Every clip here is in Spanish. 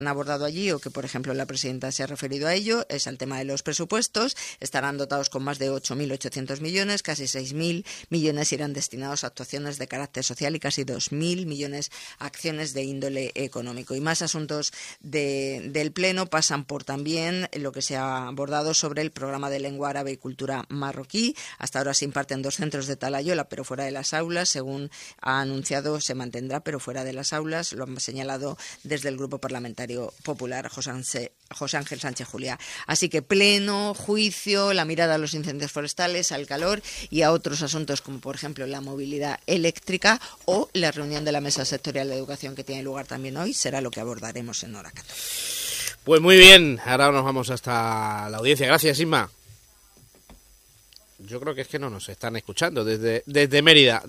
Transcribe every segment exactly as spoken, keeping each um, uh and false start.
han abordado allí, o que por ejemplo la presidenta se ha referido a ello, es al tema de los presupuestos. Estarán dotados con más de ocho mil ochocientos millones, casi seis mil millones irán destinados a actuaciones de carácter social y casi dos mil millones a acciones de índole económico. Y más asuntos de, del Pleno pasan por también lo que se ha abordado sobre el programa de lengua árabe y cultura marroquí. Hasta ahora se imparten dos centros de Talayola, pero fuera de las aulas. Según ha anunciado, se mantendrá, pero fuera de las aulas. Lo han señalado desde el Grupo Parlamentario Popular José, José Ángel Sánchez Juliá. Así que pleno, juicio, la mirada a los incendios forestales, al calor y a otros asuntos como por ejemplo la movilidad eléctrica o la reunión de la Mesa Sectorial de Educación que tiene lugar también hoy, será lo que abordaremos en Hora catorce. Pues muy bien, ahora nos vamos hasta la audiencia. Gracias, Isma. Yo creo que es que no nos están escuchando desde, desde Mérida.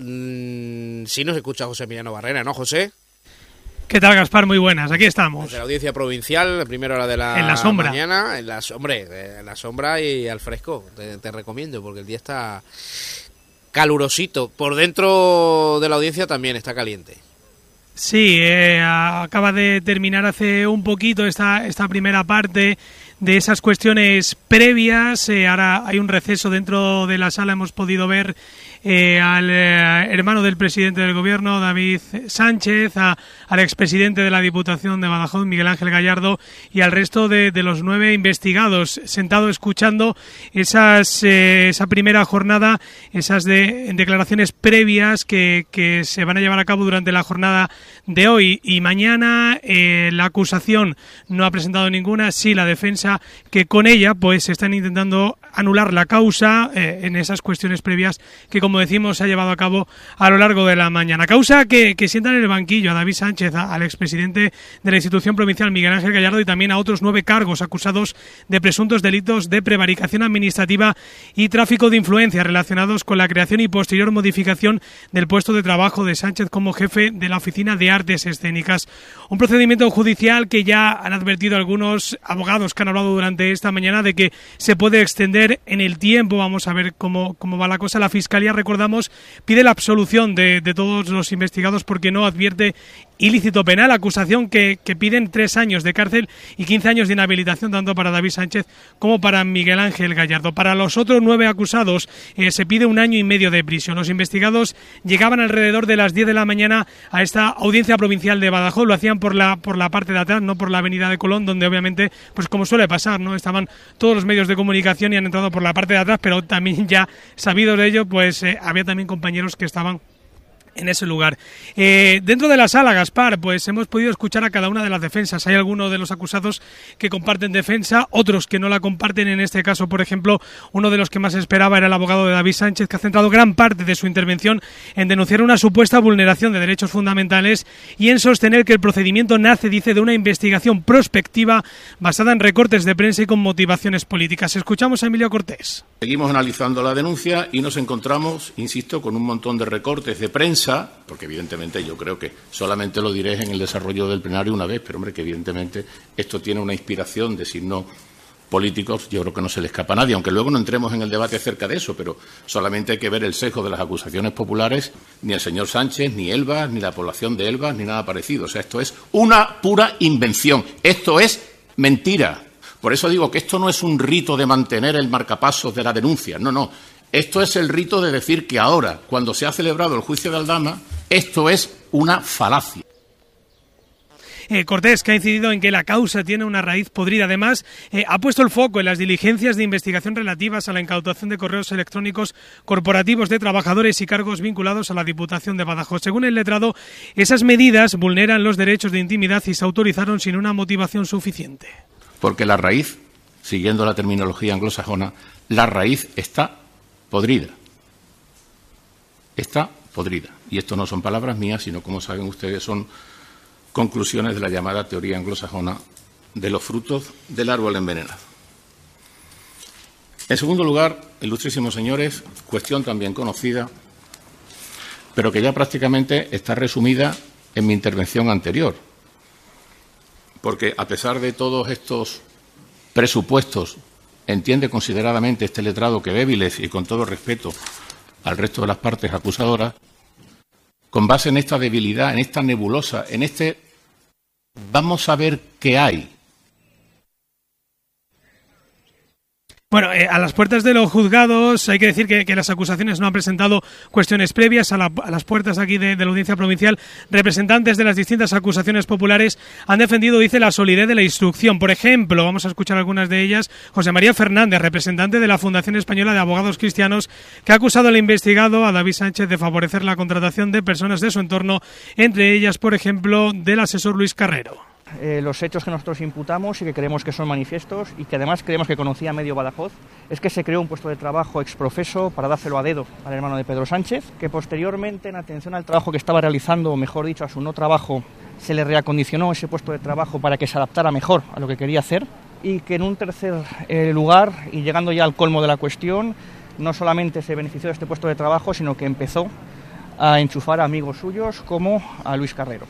Mm, sí nos escucha José Emiliano Barrera, ¿no, José? ¿Qué tal, Gaspar? Muy buenas, aquí estamos. Desde la audiencia provincial, la primera hora de la en la sombra. mañana, en la, hombre, en la sombra y al fresco, te, te recomiendo, porque el día está calurosito. Por dentro de la audiencia también está caliente. Sí, eh, acaba de terminar hace un poquito esta, esta primera parte de esas cuestiones previas. Eh, ahora hay un receso dentro de la sala, hemos podido ver Eh, al eh, hermano del presidente del gobierno, David Sánchez, a, al expresidente de la Diputación de Badajoz, Miguel Ángel Gallardo, y al resto de, de los nueve investigados, sentado escuchando esas eh, esa primera jornada, esas de, declaraciones previas que, que se van a llevar a cabo durante la jornada de hoy y mañana. Eh, la acusación no ha presentado ninguna, sí la defensa, que con ella pues están intentando anular la causa eh, en esas cuestiones previas que, como decimos, se ha llevado a cabo a lo largo de la mañana. Causa que, que sientan en el banquillo a David Sánchez, a, al expresidente de la institución provincial, Miguel Ángel Gallardo, y también a otros nueve cargos acusados de presuntos delitos de prevaricación administrativa y tráfico de influencia relacionados con la creación y posterior modificación del puesto de trabajo de Sánchez como jefe de la Oficina de Artes Escénicas. Un procedimiento judicial que ya han advertido algunos abogados que han hablado durante esta mañana de que se puede extender en el tiempo. Vamos a ver cómo, cómo va la cosa. La Fiscalía, recordamos, pide la absolución de, de todos los investigados porque no advierte ilícito penal, acusación que, que piden tres años de cárcel y quince años de inhabilitación tanto para David Sánchez como para Miguel Ángel Gallardo. Para los otros nueve acusados eh, se pide un año y medio de prisión. Los investigados llegaban alrededor de las diez de la mañana a esta audiencia provincial de Badajoz. Lo hacían por la por la parte de atrás, no por la avenida de Colón, donde obviamente, pues como suele pasar, no estaban todos los medios de comunicación y han entrado por la parte de atrás, pero también ya sabidos de ello, pues eh, había también compañeros que estaban en ese lugar. Eh, dentro de la sala, Gaspar, pues hemos podido escuchar a cada una de las defensas. Hay algunos de los acusados que comparten defensa, otros que no la comparten. En este caso, por ejemplo, uno de los que más esperaba era el abogado de David Sánchez, que ha centrado gran parte de su intervención en denunciar una supuesta vulneración de derechos fundamentales y en sostener que el procedimiento nace, dice, de una investigación prospectiva basada en recortes de prensa y con motivaciones políticas. Escuchamos a Emilio Cortés. Seguimos analizando la denuncia y nos encontramos, insisto, con un montón de recortes de prensa, porque evidentemente yo creo que solamente lo diré en el desarrollo del plenario una vez, pero hombre, que evidentemente esto tiene una inspiración de signos políticos, yo creo que no se le escapa a nadie, aunque luego no entremos en el debate acerca de eso, pero solamente hay que ver el sesgo de las acusaciones populares. Ni el señor Sánchez, ni Elvas, ni la población de Elvas, ni nada parecido. O sea, esto es una pura invención, esto es mentira. Por eso digo que esto no es un rito de mantener el marcapasos de la denuncia, no, no. Esto es el rito de decir que ahora, cuando se ha celebrado el juicio de Aldama, esto es una falacia. Eh, Cortés, que ha incidido en que la causa tiene una raíz podrida. Además, eh, ha puesto el foco en las diligencias de investigación relativas a la incautación de correos electrónicos corporativos de trabajadores y cargos vinculados a la Diputación de Badajoz. Según el letrado, esas medidas vulneran los derechos de intimidad y se autorizaron sin una motivación suficiente. Porque la raíz, siguiendo la terminología anglosajona, la raíz está podrida. Está podrida. Y esto no son palabras mías, sino, como saben ustedes, son conclusiones de la llamada teoría anglosajona de los frutos del árbol envenenado. En segundo lugar, ilustrísimos señores, cuestión también conocida, pero que ya prácticamente está resumida en mi intervención anterior. Porque a pesar de todos estos presupuestos, entiende consideradamente este letrado que débiles, y con todo respeto al resto de las partes acusadoras, con base en esta debilidad, en esta nebulosa, en este Vamos a ver qué hay. Bueno, eh, a las puertas de los juzgados hay que decir que, que las acusaciones no han presentado cuestiones previas. A, la, a las puertas aquí de, de la Audiencia Provincial, representantes de las distintas acusaciones populares han defendido, dice, la solidez de la instrucción. Por ejemplo, vamos a escuchar algunas de ellas. José María Fernández, representante de la Fundación Española de Abogados Cristianos, que ha acusado al investigado, a David Sánchez, de favorecer la contratación de personas de su entorno, entre ellas, por ejemplo, del asesor Luis Carrero. Eh, los hechos que nosotros imputamos y que creemos que son manifiestos y que además creemos que conocía medio Badajoz es que se creó un puesto de trabajo exprofeso para dárselo a dedo al hermano de Pedro Sánchez, que posteriormente, en atención al trabajo que estaba realizando, o mejor dicho, a su no trabajo, se le reacondicionó ese puesto de trabajo para que se adaptara mejor a lo que quería hacer, y que en un tercer eh, lugar, y llegando ya al colmo de la cuestión, no solamente se benefició de este puesto de trabajo, sino que empezó a enchufar a amigos suyos como a Luis Carrero.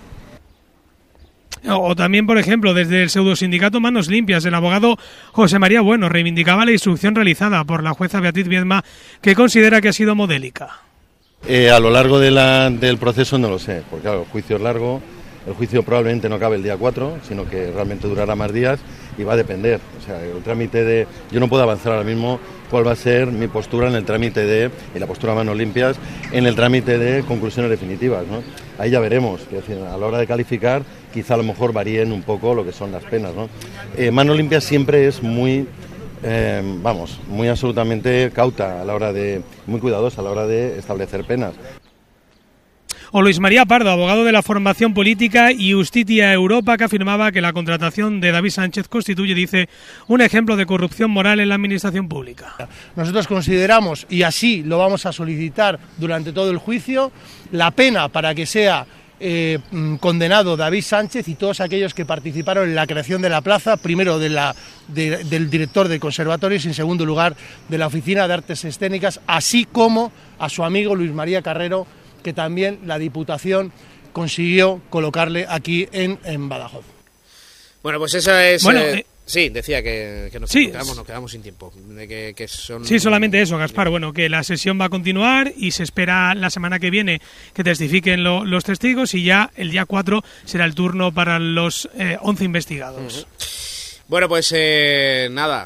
O también, por ejemplo, desde el pseudosindicato Manos Limpias, el abogado José María Bueno reivindicaba la instrucción realizada por la jueza Beatriz Viedma, que considera que ha sido modélica. Eh, a lo largo de la, del proceso no lo sé, porque claro, el juicio es largo, el juicio probablemente no acabe el día cuatro, sino que realmente durará más días y va a depender. O sea, el trámite de... Yo no puedo avanzar ahora mismo cuál va a ser mi postura en el trámite de, y la postura Manos Limpias, en el trámite de conclusiones definitivas, ¿no? Ahí ya veremos, es decir, a la hora de calificar quizá a lo mejor varíen un poco lo que son las penas, ¿no? Eh, Manos Limpias siempre es muy, eh, vamos, muy absolutamente cauta a la hora de, muy cuidadosa a la hora de establecer penas. O Luis María Pardo, abogado de la formación política y Justitia Europa, que afirmaba que la contratación de David Sánchez constituye, dice, un ejemplo de corrupción moral en la administración pública. Nosotros consideramos, y así lo vamos a solicitar durante todo el juicio, la pena para que sea eh, condenado David Sánchez y todos aquellos que participaron en la creación de la plaza, primero de la, de, del director de conservatorios y en segundo lugar de la Oficina de Artes Escénicas, así como a su amigo Luis María Carrero, que también la Diputación consiguió colocarle aquí en, en Badajoz. Bueno, pues esa es... Bueno, eh, eh, sí, decía que, que nos, sí, quedamos, nos quedamos sin tiempo. De que, que son... Sí, solamente eso, Gaspar. Bueno, que la sesión va a continuar y se espera la semana que viene que testifiquen lo, los testigos, y ya el día cuatro será el turno para los eh, once investigados. Uh-huh. Bueno, pues eh, nada...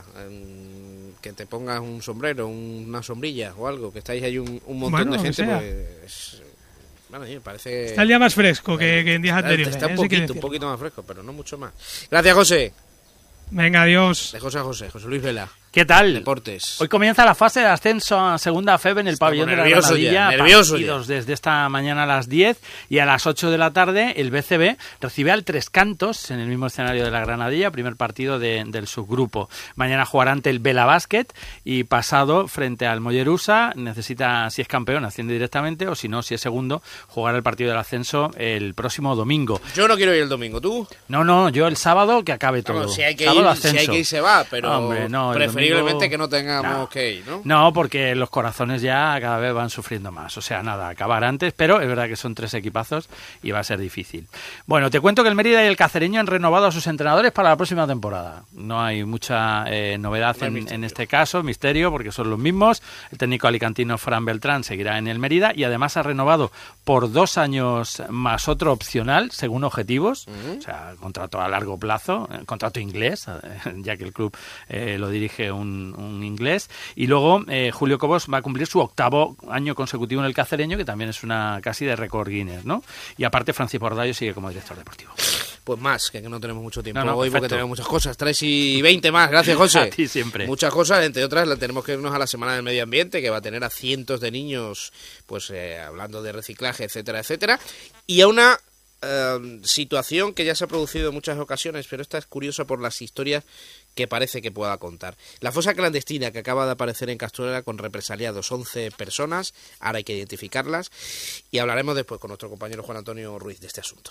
que te pongas un sombrero, una sombrilla o algo, que estáis ahí un, un montón bueno, de gente, pues, bueno, sí, parece... Está el día más fresco bueno, que, que en días está, anteriores. Está un poquito, un poquito más fresco, pero no mucho más. Gracias, José. Venga, adiós. De José a José, José Luis Vela. ¿Qué tal? Deportes. Hoy comienza la fase de ascenso a Segunda F E B en el Estamos pabellón de la Granadilla. Ya, nervioso partidos ya. Desde esta mañana a las diez, y a las ocho de la tarde el B C B recibe al Tres Cantos en el mismo escenario de la Granadilla, primer partido de, del subgrupo. Mañana jugará ante el Vela Basket y pasado frente al Mollerusa. Necesita, si es campeón, asciende directamente, o si no, si es segundo, jugará el partido del ascenso el próximo domingo. Yo no quiero ir el domingo, ¿tú? No, no, yo el sábado que acabe todo. Bueno, si hay que sábado ir, si hay que ir se va, pero Hombre, no, preferiblemente domingo... que no tengamos No. que ir, ¿no? No, porque los corazones ya cada vez van sufriendo más. O sea, nada, acabar antes, pero es verdad que son tres equipazos y va a ser difícil. Bueno, te cuento que el Mérida y el Cacereño han renovado a sus entrenadores para la próxima temporada. No hay mucha eh, novedad no en, en este caso, misterio, porque son los mismos. El técnico alicantino Fran Beltrán seguirá en el Mérida y además ha renovado por dos años más otro opcional, según objetivos. Uh-huh. O sea, contrato a largo plazo, contrato inglés, ya que el club eh, lo dirige un, un inglés. Y luego eh, Julio Cobos va a cumplir su octavo año consecutivo en el Cacereño, que también es una casi de récord Guinness, ¿no? Y aparte Francis Bordallo sigue como director deportivo. Pues más, que no tenemos mucho tiempo no, no, hoy perfecto. Porque tenemos muchas cosas. tres y veinte más, gracias, José. A ti siempre. Muchas cosas, entre otras, la tenemos que irnos a la Semana del Medio Ambiente, que va a tener a cientos de niños, pues eh, hablando de reciclaje, etcétera, etcétera. Y a una eh, situación que ya se ha producido en muchas ocasiones, pero esta es curiosa por las historias que parece que pueda contar. La fosa clandestina que acaba de aparecer en Castruera con represaliados, once personas, ahora hay que identificarlas, y hablaremos después con nuestro compañero Juan Antonio Ruiz de este asunto.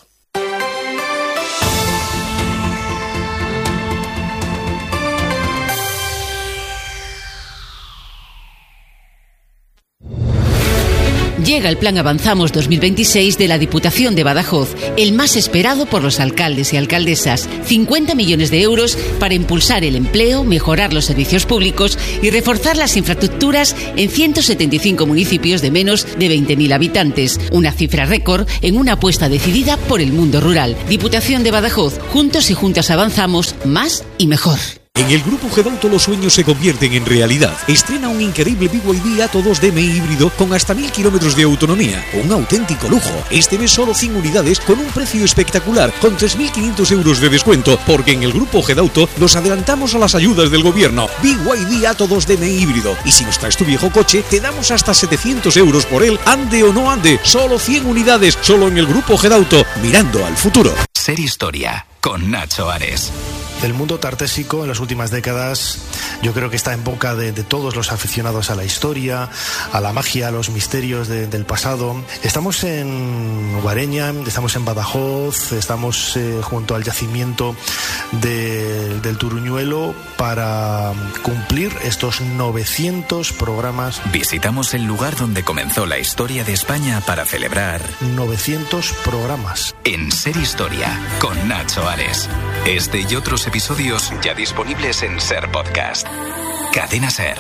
Llega el Plan Avanzamos dos mil veintiséis de la Diputación de Badajoz, el más esperado por los alcaldes y alcaldesas. cincuenta millones de euros para impulsar el empleo, mejorar los servicios públicos y reforzar las infraestructuras en ciento setenta y cinco municipios de menos de veinte mil habitantes. Una cifra récord en una apuesta decidida por el mundo rural. Diputación de Badajoz, juntos y juntas avanzamos más y mejor. En el Grupo Gedauto los sueños se convierten en realidad. Estrena un increíble B Y D Atto dos D M híbrido con hasta mil kilómetros de autonomía. Un auténtico lujo. Este mes solo cien unidades con un precio espectacular, con tres mil quinientos euros de descuento, porque en el Grupo Gedauto nos adelantamos a las ayudas del gobierno. B Y D Atto dos D M híbrido. Y si nos traes tu viejo coche, te damos hasta setecientos euros por él, ande o no ande. Solo cien unidades, solo en el Grupo Gedauto, mirando al futuro. Ser Historia, con Nacho Ares. El mundo tartésico en las últimas décadas yo creo que está en boca de, de todos los aficionados a la historia, a la magia, a los misterios de, del pasado. Estamos en Guareña, estamos en Badajoz, estamos eh, junto al yacimiento de, del Turuñuelo para cumplir estos novecientos programas. Visitamos el lugar donde comenzó la historia de España para celebrar novecientos programas. En Ser Historia, con Nacho Ares. Este y otros episodios ya disponibles en Ser Podcast. Cadena Ser.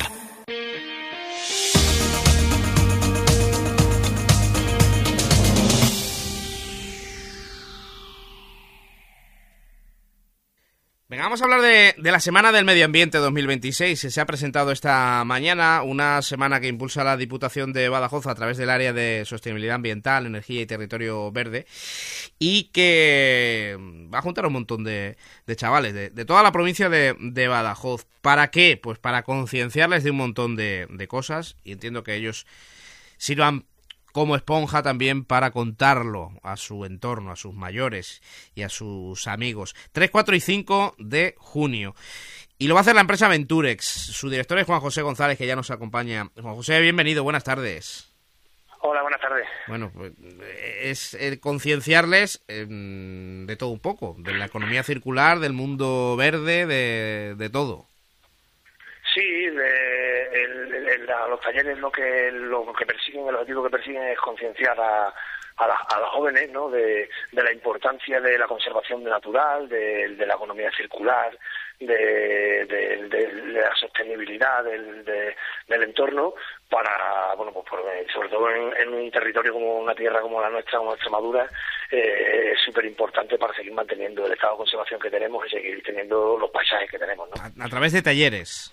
Venga, vamos a hablar de, de la Semana del Medio Ambiente dos mil veintiséis. Se ha presentado esta mañana una semana que impulsa la Diputación de Badajoz a través del área de sostenibilidad ambiental, energía y territorio verde, y que va a juntar a un montón de, de chavales de, de toda la provincia de, de Badajoz. ¿Para qué? Pues para concienciarles de un montón de, de cosas, y entiendo que ellos sirvan como esponja también para contarlo a su entorno, a sus mayores y a sus amigos. tres, cuatro y cinco de junio. Y lo va a hacer la empresa Venturex. Su director es Juan José González, que ya nos acompaña. Juan José, bienvenido, buenas tardes. Hola, buenas tardes. Bueno, pues es eh, concienciarles eh, de todo un poco, de la economía circular, del mundo verde, de, de todo. Sí, de, el, el, a los talleres lo que lo que persiguen, el objetivo que persiguen es concienciar a, a, la, a los jóvenes, ¿no? de, de la importancia de la conservación natural, de, de la economía circular, de, de, de, de la sostenibilidad del, de, del entorno, para, bueno, pues por, sobre todo en, en un territorio como una tierra como la nuestra, como Extremadura, eh, es súper importante para seguir manteniendo el estado de conservación que tenemos y seguir teniendo los paisajes que tenemos, ¿no? A, a través de talleres.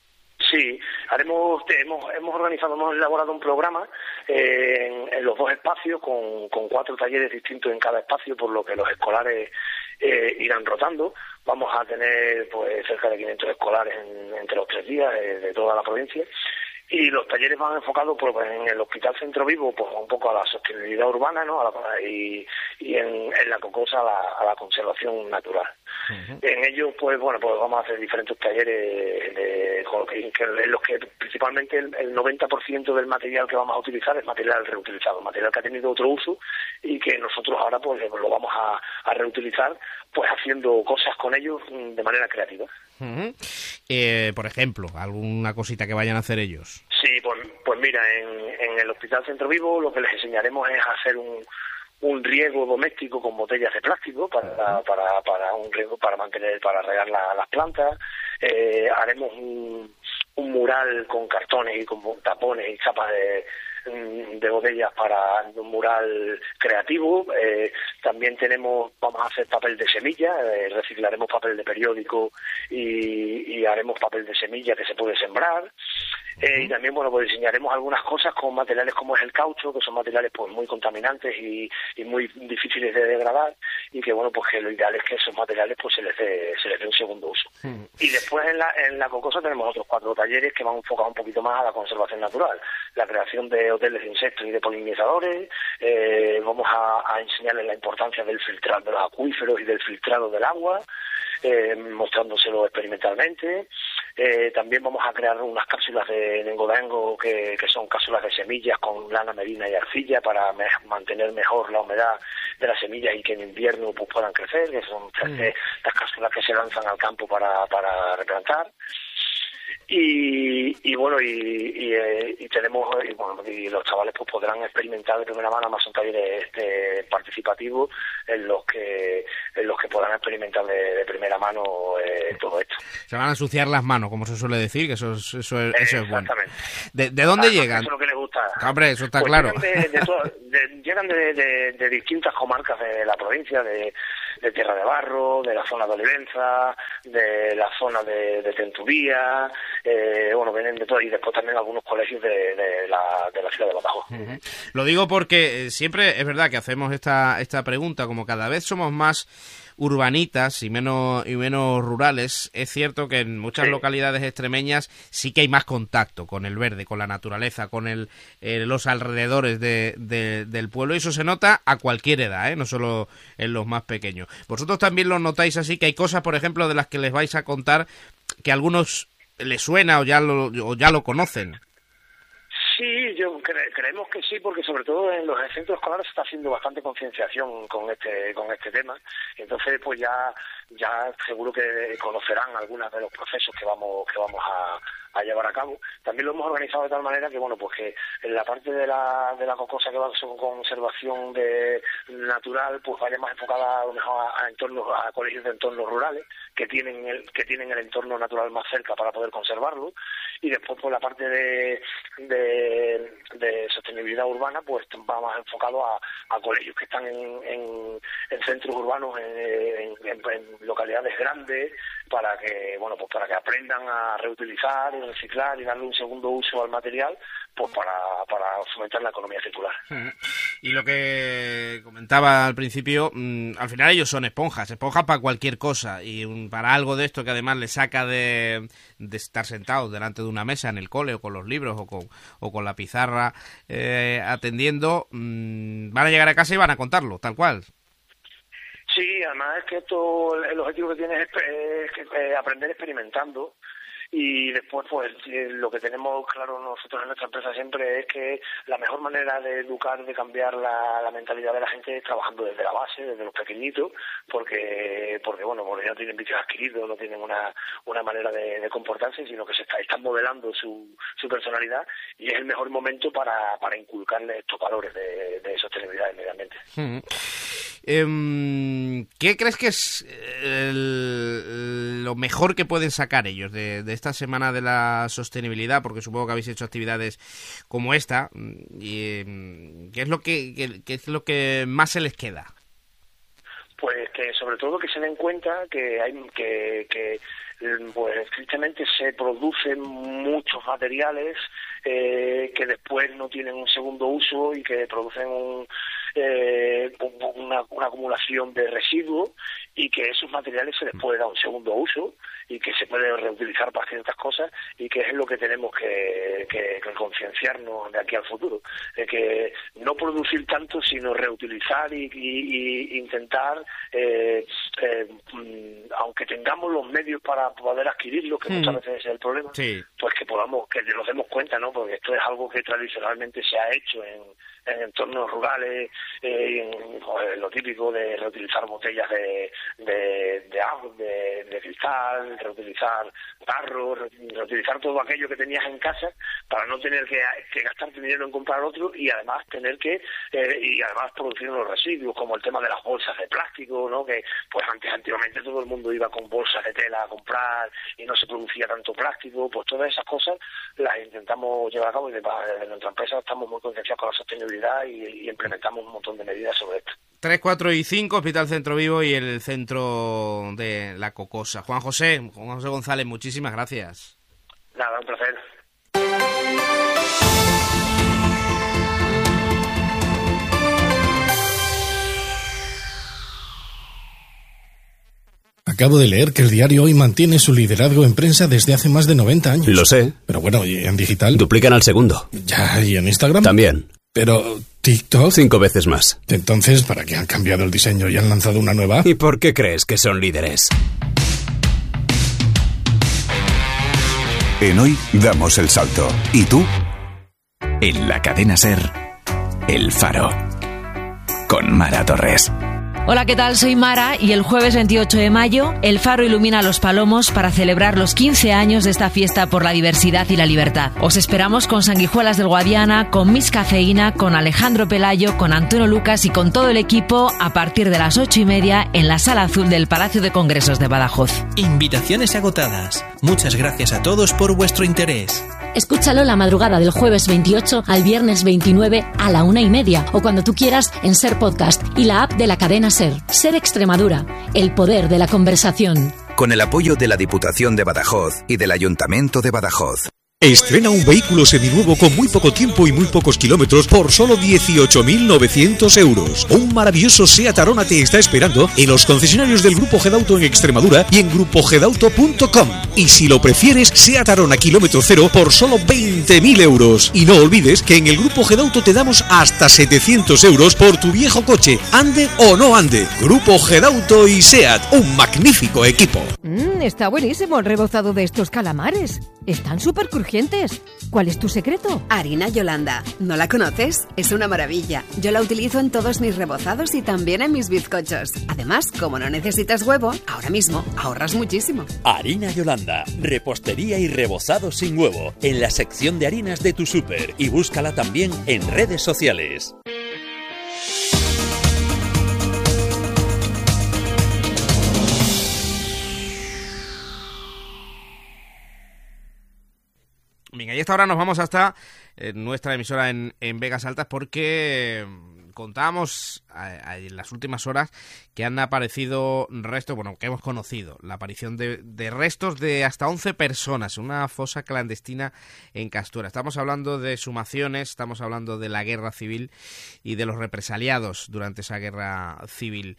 Sí, haremos, hemos, hemos organizado, hemos elaborado un programa eh, en, en los dos espacios con, con cuatro talleres distintos en cada espacio, por lo que los escolares eh, irán rotando. Vamos a tener pues cerca de quinientos escolares en, entre los tres días eh, de toda la provincia. Y los talleres van enfocados pues, en el Hospital Centro Vivo pues, un poco a la sostenibilidad urbana, ¿no? A la, y, y en, en la Cocosa a la, a la conservación natural. Uh-huh. En ellos, pues bueno, pues vamos a hacer diferentes talleres de, con que, que, en los que principalmente el, el noventa por ciento del material que vamos a utilizar es material reutilizado, material que ha tenido otro uso y que nosotros ahora pues lo vamos a, a reutilizar pues haciendo cosas con ellos de manera creativa. Uh-huh. Eh, por ejemplo, alguna cosita que vayan a hacer ellos. Sí, pues, pues mira, en, en el Hospital Centro Vivo lo que les enseñaremos es hacer un, un riego doméstico con botellas de plástico para, para, para un riego para mantener, para regar la, las plantas. Eh, haremos un, un mural con cartones y con tapones y chapas de de botellas para un mural creativo. Eh, también tenemos, vamos a hacer papel de semilla, eh, reciclaremos papel de periódico y, y haremos papel de semilla que se puede sembrar. Eh, y también, bueno, pues diseñaremos algunas cosas con materiales como es el caucho, que son materiales pues muy contaminantes y, y muy difíciles de degradar, y que, bueno, pues que lo ideal es que esos materiales pues se les dé, se les dé un segundo uso. Mm. Y después en la, en la Cocosa tenemos otros cuatro talleres que van enfocados un poquito más a la conservación natural, la creación de hoteles de insectos y de polinizadores. Eh, vamos a, a enseñarles la importancia del filtrado de los acuíferos y del filtrado del agua, eh, mostrándoselo experimentalmente. Eh, también vamos a crear unas cápsulas de Nengodango que, que son cápsulas de semillas con lana merina y arcilla para me, mantener mejor la humedad de las semillas y que en invierno pues, puedan crecer, que son mm. las cápsulas que se lanzan al campo para, para replantar. Y, y bueno, y, y, eh, y tenemos, y, bueno, y los chavales pues podrán experimentar de primera mano, más son talleres eh, participativos en los que en los que podrán experimentar de, de primera mano eh, todo esto. Se van a ensuciar las manos, como se suele decir, que eso es, eso es, eso es bueno. Exactamente. ¿De, de dónde ah, llegan? Eso es lo que les gusta. Hombre, eso está pues claro. Llegan, de, de to, de, llegan de, de, de distintas comarcas de la provincia, de, de Tierra de Barro, de la zona de Olivenza, de la zona de, de Tenturía, eh, bueno, vienen de todo, y después también algunos colegios de, de, la, de la ciudad de Badajoz. Uh-huh. Lo digo porque siempre es verdad que hacemos esta, esta pregunta, como cada vez somos más urbanitas y menos y menos rurales, es cierto que en muchas sí. localidades extremeñas sí que hay más contacto con el verde, con la naturaleza, con el eh, los alrededores de, de, del pueblo, y eso se nota a cualquier edad, ¿eh? No solo en los más pequeños. Vosotros también lo notáis así, que hay cosas, por ejemplo, de las que les vais a contar que a algunos les suena o ya lo, o ya lo conocen. Sí, yo cre creemos que sí, porque sobre todo en los centros escolares se está haciendo bastante concienciación con este con este tema. Entonces, pues ya ya seguro que conocerán algunos de los procesos que vamos que vamos a, a llevar a cabo. También lo hemos organizado de tal manera que, bueno, pues que en la parte de la de la cocosa que va con conservación de natural, pues vaya más enfocada a lo mejor a, a entornos, a colegios de entornos rurales que tienen el que tienen el entorno natural más cerca para poder conservarlo. Y después, por la parte de, de, de sostenibilidad urbana, pues va más enfocado a, a colegios que están en, en, en centros urbanos, en, en, en localidades grandes, para que, bueno, pues para que aprendan a reutilizar y reciclar y darle un segundo uso al material, pues para, para fomentar la economía circular. Y lo que comentaba al principio, mmm, al final ellos son esponjas, esponjas para cualquier cosa, y un, para algo de esto que además les saca de, de estar sentados delante de una mesa en el cole o con los libros o con, o con la pizarra eh, atendiendo, mmm, van a llegar a casa y van a contarlo, tal cual. Sí, además es que esto, el objetivo que tiene es, es, es, es aprender experimentando. Y después, pues, lo que tenemos claro nosotros en nuestra empresa siempre es que la mejor manera de educar, de cambiar la, la mentalidad de la gente es trabajando desde la base, desde los pequeñitos, porque, porque bueno, porque no tienen vicios adquiridos, no tienen una, una manera de, de comportarse, sino que se está, están modelando su, su personalidad, y es el mejor momento para, para inculcarles estos valores de, de sostenibilidad y medio ambiente. Hmm. Eh, ¿Qué crees que es el, lo mejor que pueden sacar ellos de, de esta semana de la sostenibilidad? Porque supongo que habéis hecho actividades como esta. Y, ¿qué es lo que qué, qué es lo que más se les queda? Pues que sobre todo que se den cuenta que hay que, que pues tristemente se producen muchos materiales eh, que después no tienen un segundo uso y que producen un Eh, una, una acumulación de residuos, y que esos materiales se les puede dar un segundo uso y que se puede reutilizar para ciertas cosas, y que es lo que tenemos que, que, que concienciarnos de aquí al futuro, de que no producir tanto sino reutilizar y, y, y intentar eh, eh, aunque tengamos los medios para poder adquirirlo, que hmm. muchas veces es el problema, sí. pues que podamos, que nos demos cuenta, ¿no? Porque esto es algo que tradicionalmente se ha hecho en en entornos rurales, eh, en, pues, lo típico de reutilizar botellas de de, de agua, de, de cristal, reutilizar tarros, reutilizar todo aquello que tenías en casa para no tener que, que gastar dinero en comprar otro, y además tener que eh, y además producir unos residuos, como el tema de las bolsas de plástico, ¿no? Que pues antes antiguamente todo el mundo iba con bolsas de tela a comprar y no se producía tanto plástico. Pues todas esas cosas las intentamos llevar a cabo, y de, de nuestra empresa estamos muy concienciados con la sostenibilidad y, y implementamos un montón de medidas sobre esto. tres, cuatro y cinco, Hospital Centro Vivo y el centro de La Cocosa. Juan José, Juan José González, muchísimas gracias. Nada, un placer. Acabo de leer que el diario Hoy mantiene su liderazgo en prensa desde hace más de noventa años. Lo sé. Pero bueno, ¿y en digital? Duplican al segundo. Ya, ¿y en Instagram? También. Pero TikTok... Cinco veces más. Entonces, ¿para qué han cambiado el diseño y han lanzado una nueva? ¿Y por qué crees que son líderes? En Hoy damos el salto. ¿Y tú? En la cadena SER, El Faro. Con Mara Torres. Hola, ¿qué tal? Soy Mara y el jueves veintiocho de mayo El Faro ilumina Los Palomos para celebrar los quince años de esta fiesta por la diversidad y la libertad. Os esperamos con Sanguijuelas del Guadiana, con Miss Cafeína, con Alejandro Pelayo, con Antonio Lucas y con todo el equipo a partir de las ocho y media en la Sala Azul del Palacio de Congresos de Badajoz. Invitaciones agotadas. Muchas gracias a todos por vuestro interés. Escúchalo la madrugada del jueves veintiocho al viernes veintinueve a la una y media o cuando tú quieras en Ser Podcast y la app de la cadena Ser. Ser Extremadura, el poder de la conversación. Con el apoyo de la Diputación de Badajoz y del Ayuntamiento de Badajoz. Estrena un vehículo seminuevo con muy poco tiempo y muy pocos kilómetros por solo dieciocho mil novecientos euros. Un maravilloso SEAT Arona te está esperando en los concesionarios del Grupo Gedauto en Extremadura y en grupo gedauto punto com. Y si lo prefieres, SEAT Arona kilómetro cero por solo veinte mil euros. Y no olvides que en el Grupo Gedauto te damos hasta setecientos euros por tu viejo coche, ande o no ande. Grupo Gedauto y SEAT, un magnífico equipo. Mmm, está buenísimo el rebozado de estos calamares. Están súper crujientes. ¿Cuál es tu secreto? Harina Yolanda. ¿No la conoces? Es una maravilla. Yo la utilizo en todos mis rebozados y también en mis bizcochos. Además, como no necesitas huevo, ahora mismo ahorras muchísimo. Harina Yolanda. Repostería y rebozado sin huevo. En la sección de harinas de tu súper. Y búscala también en redes sociales. Venga, y hasta ahora nos vamos hasta eh, nuestra emisora en, en Vegas Altas porque eh, contábamos a, a, en las últimas horas que han aparecido restos, bueno, que hemos conocido la aparición de, de restos de hasta once personas en una fosa clandestina en Castuera. Estamos hablando de exhumaciones, estamos hablando de la guerra civil y de los represaliados durante esa guerra civil.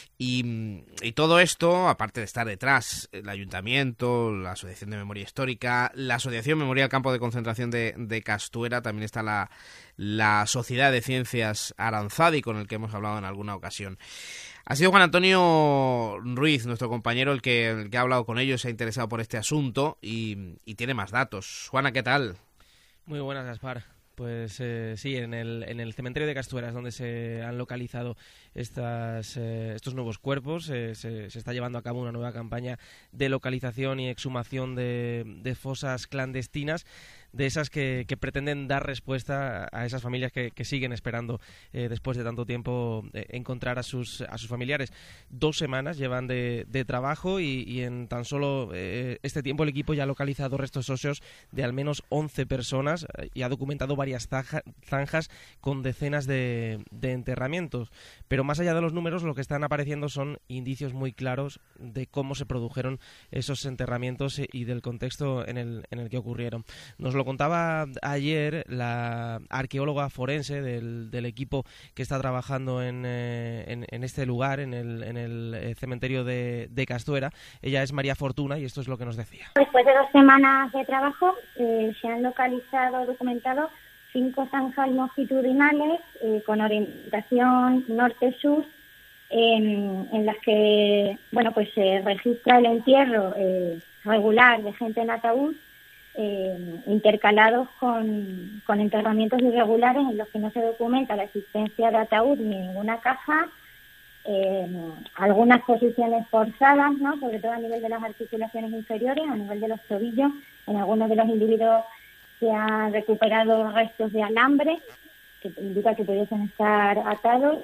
Y, y todo esto, aparte de estar detrás el Ayuntamiento, la Asociación de Memoria Histórica, la Asociación Memorial Campo de Concentración de, de Castuera, también está la, la Sociedad de Ciencias Aranzadi, con el que hemos hablado en alguna ocasión. Ha sido Juan Antonio Ruiz, nuestro compañero, el que, el que ha hablado con ellos, se ha interesado por este asunto y, y tiene más datos. Juana, ¿qué tal? Muy buenas, Gaspar. Pues eh, sí, en el, en el cementerio de Castuera es donde se han localizado estas, eh, estos nuevos cuerpos. Eh, se, se está llevando a cabo una nueva campaña de localización y exhumación de, de fosas clandestinas, de esas que, que pretenden dar respuesta a esas familias que, que siguen esperando eh, después de tanto tiempo eh, encontrar a sus, a sus familiares. Dos semanas llevan de, de trabajo y, y en tan solo eh, este tiempo el equipo ya ha localizado restos óseos de al menos once personas eh, y ha documentado varias zaja, zanjas con decenas de, de enterramientos. Pero más allá de los números, lo que están apareciendo son indicios muy claros de cómo se produjeron esos enterramientos y del contexto en el, en el que ocurrieron. Nos lo contaba ayer la arqueóloga forense del, del equipo que está trabajando en, eh, en, en este lugar, en el, en el cementerio de, de Castuera. Ella es María Fortuna y esto es lo que nos decía. Después de dos semanas de trabajo eh, se han localizado, documentado cinco zanjas longitudinales eh, con orientación norte-sur en, en las que bueno pues se registra el entierro eh, regular de gente en ataúd eh, intercalados con, con enterramientos irregulares en los que no se documenta la existencia de ataúd ni ninguna caja, eh, algunas posiciones forzadas, ¿no? Sobre todo a nivel de las articulaciones inferiores, a nivel de los tobillos. En algunos de los individuos se han recuperado restos de alambre que indica que pudiesen estar atados.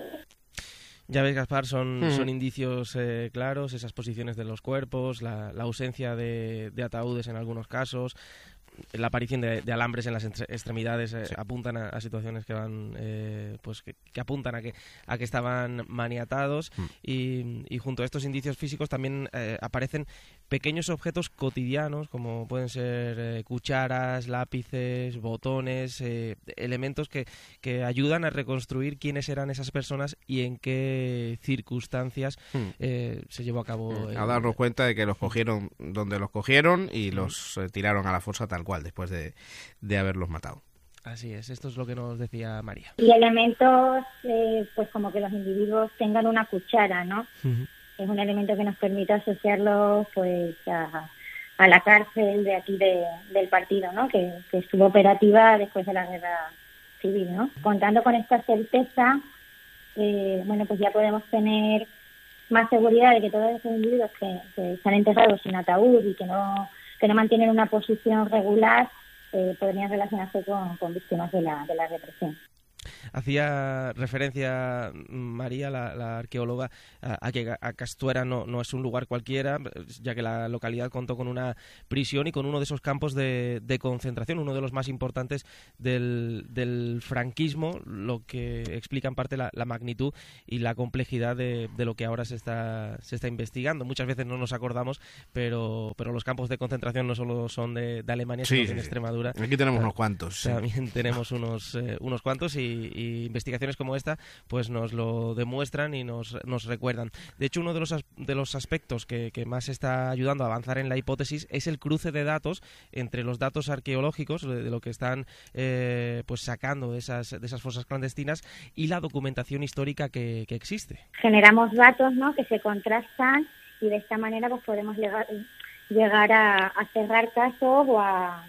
Ya ves, Gaspar, son, Mm. son indicios eh, claros, esas posiciones de los cuerpos, la, la ausencia de, de ataúdes en algunos casos, la aparición de, de alambres en las entre- extremidades eh, Sí. apuntan a, a situaciones que van, eh, pues que, que apuntan a que a que estaban maniatados Mm. y, y junto a estos indicios físicos también eh, aparecen pequeños objetos cotidianos como pueden ser eh, cucharas, lápices, botones, eh, elementos que, que ayudan a reconstruir quiénes eran esas personas y en qué circunstancias Mm. eh, se llevó a cabo. A el- darnos cuenta de que los cogieron donde los cogieron y los eh, tiraron a la fosa tal cual, después de, de haberlos matado. Así es, esto es lo que nos decía María. Y elementos, eh, pues como que los individuos tengan una cuchara, ¿no? Es un elemento que nos permite asociarlo pues a, a la cárcel de aquí de, del partido, ¿no? Que, que estuvo operativa después de la guerra civil, ¿no? Contando con esta certeza, eh, bueno, pues ya podemos tener más seguridad de que todos esos individuos que, que están enterrados sin ataúd y que no que no mantienen una posición regular eh, podrían relacionarse con, con víctimas de la, de la represión. Hacía referencia María, la, la arqueóloga, a, a que a Castuera no, no es un lugar cualquiera, ya que la localidad contó con una prisión y con uno de esos campos de, de concentración, uno de los más importantes del, del franquismo, lo que explica en parte la, la magnitud y la complejidad de, de lo que ahora se está, se está investigando. Muchas veces no nos acordamos, pero, pero los campos de concentración no solo son de, de Alemania, sí, sino que sí, en Extremadura. Aquí tenemos unos cuantos. También sí. tenemos unos, eh, unos cuantos y Y, y investigaciones como esta pues nos lo demuestran y nos, nos recuerdan. De hecho, uno de los, as, de los aspectos que, que más está ayudando a avanzar en la hipótesis es el cruce de datos entre los datos arqueológicos de, de lo que están eh, pues sacando de esas, de esas fosas clandestinas y la documentación histórica que, que existe. Generamos datos, ¿no?, que se contrastan y de esta manera pues podemos llegar, llegar a, a cerrar casos o a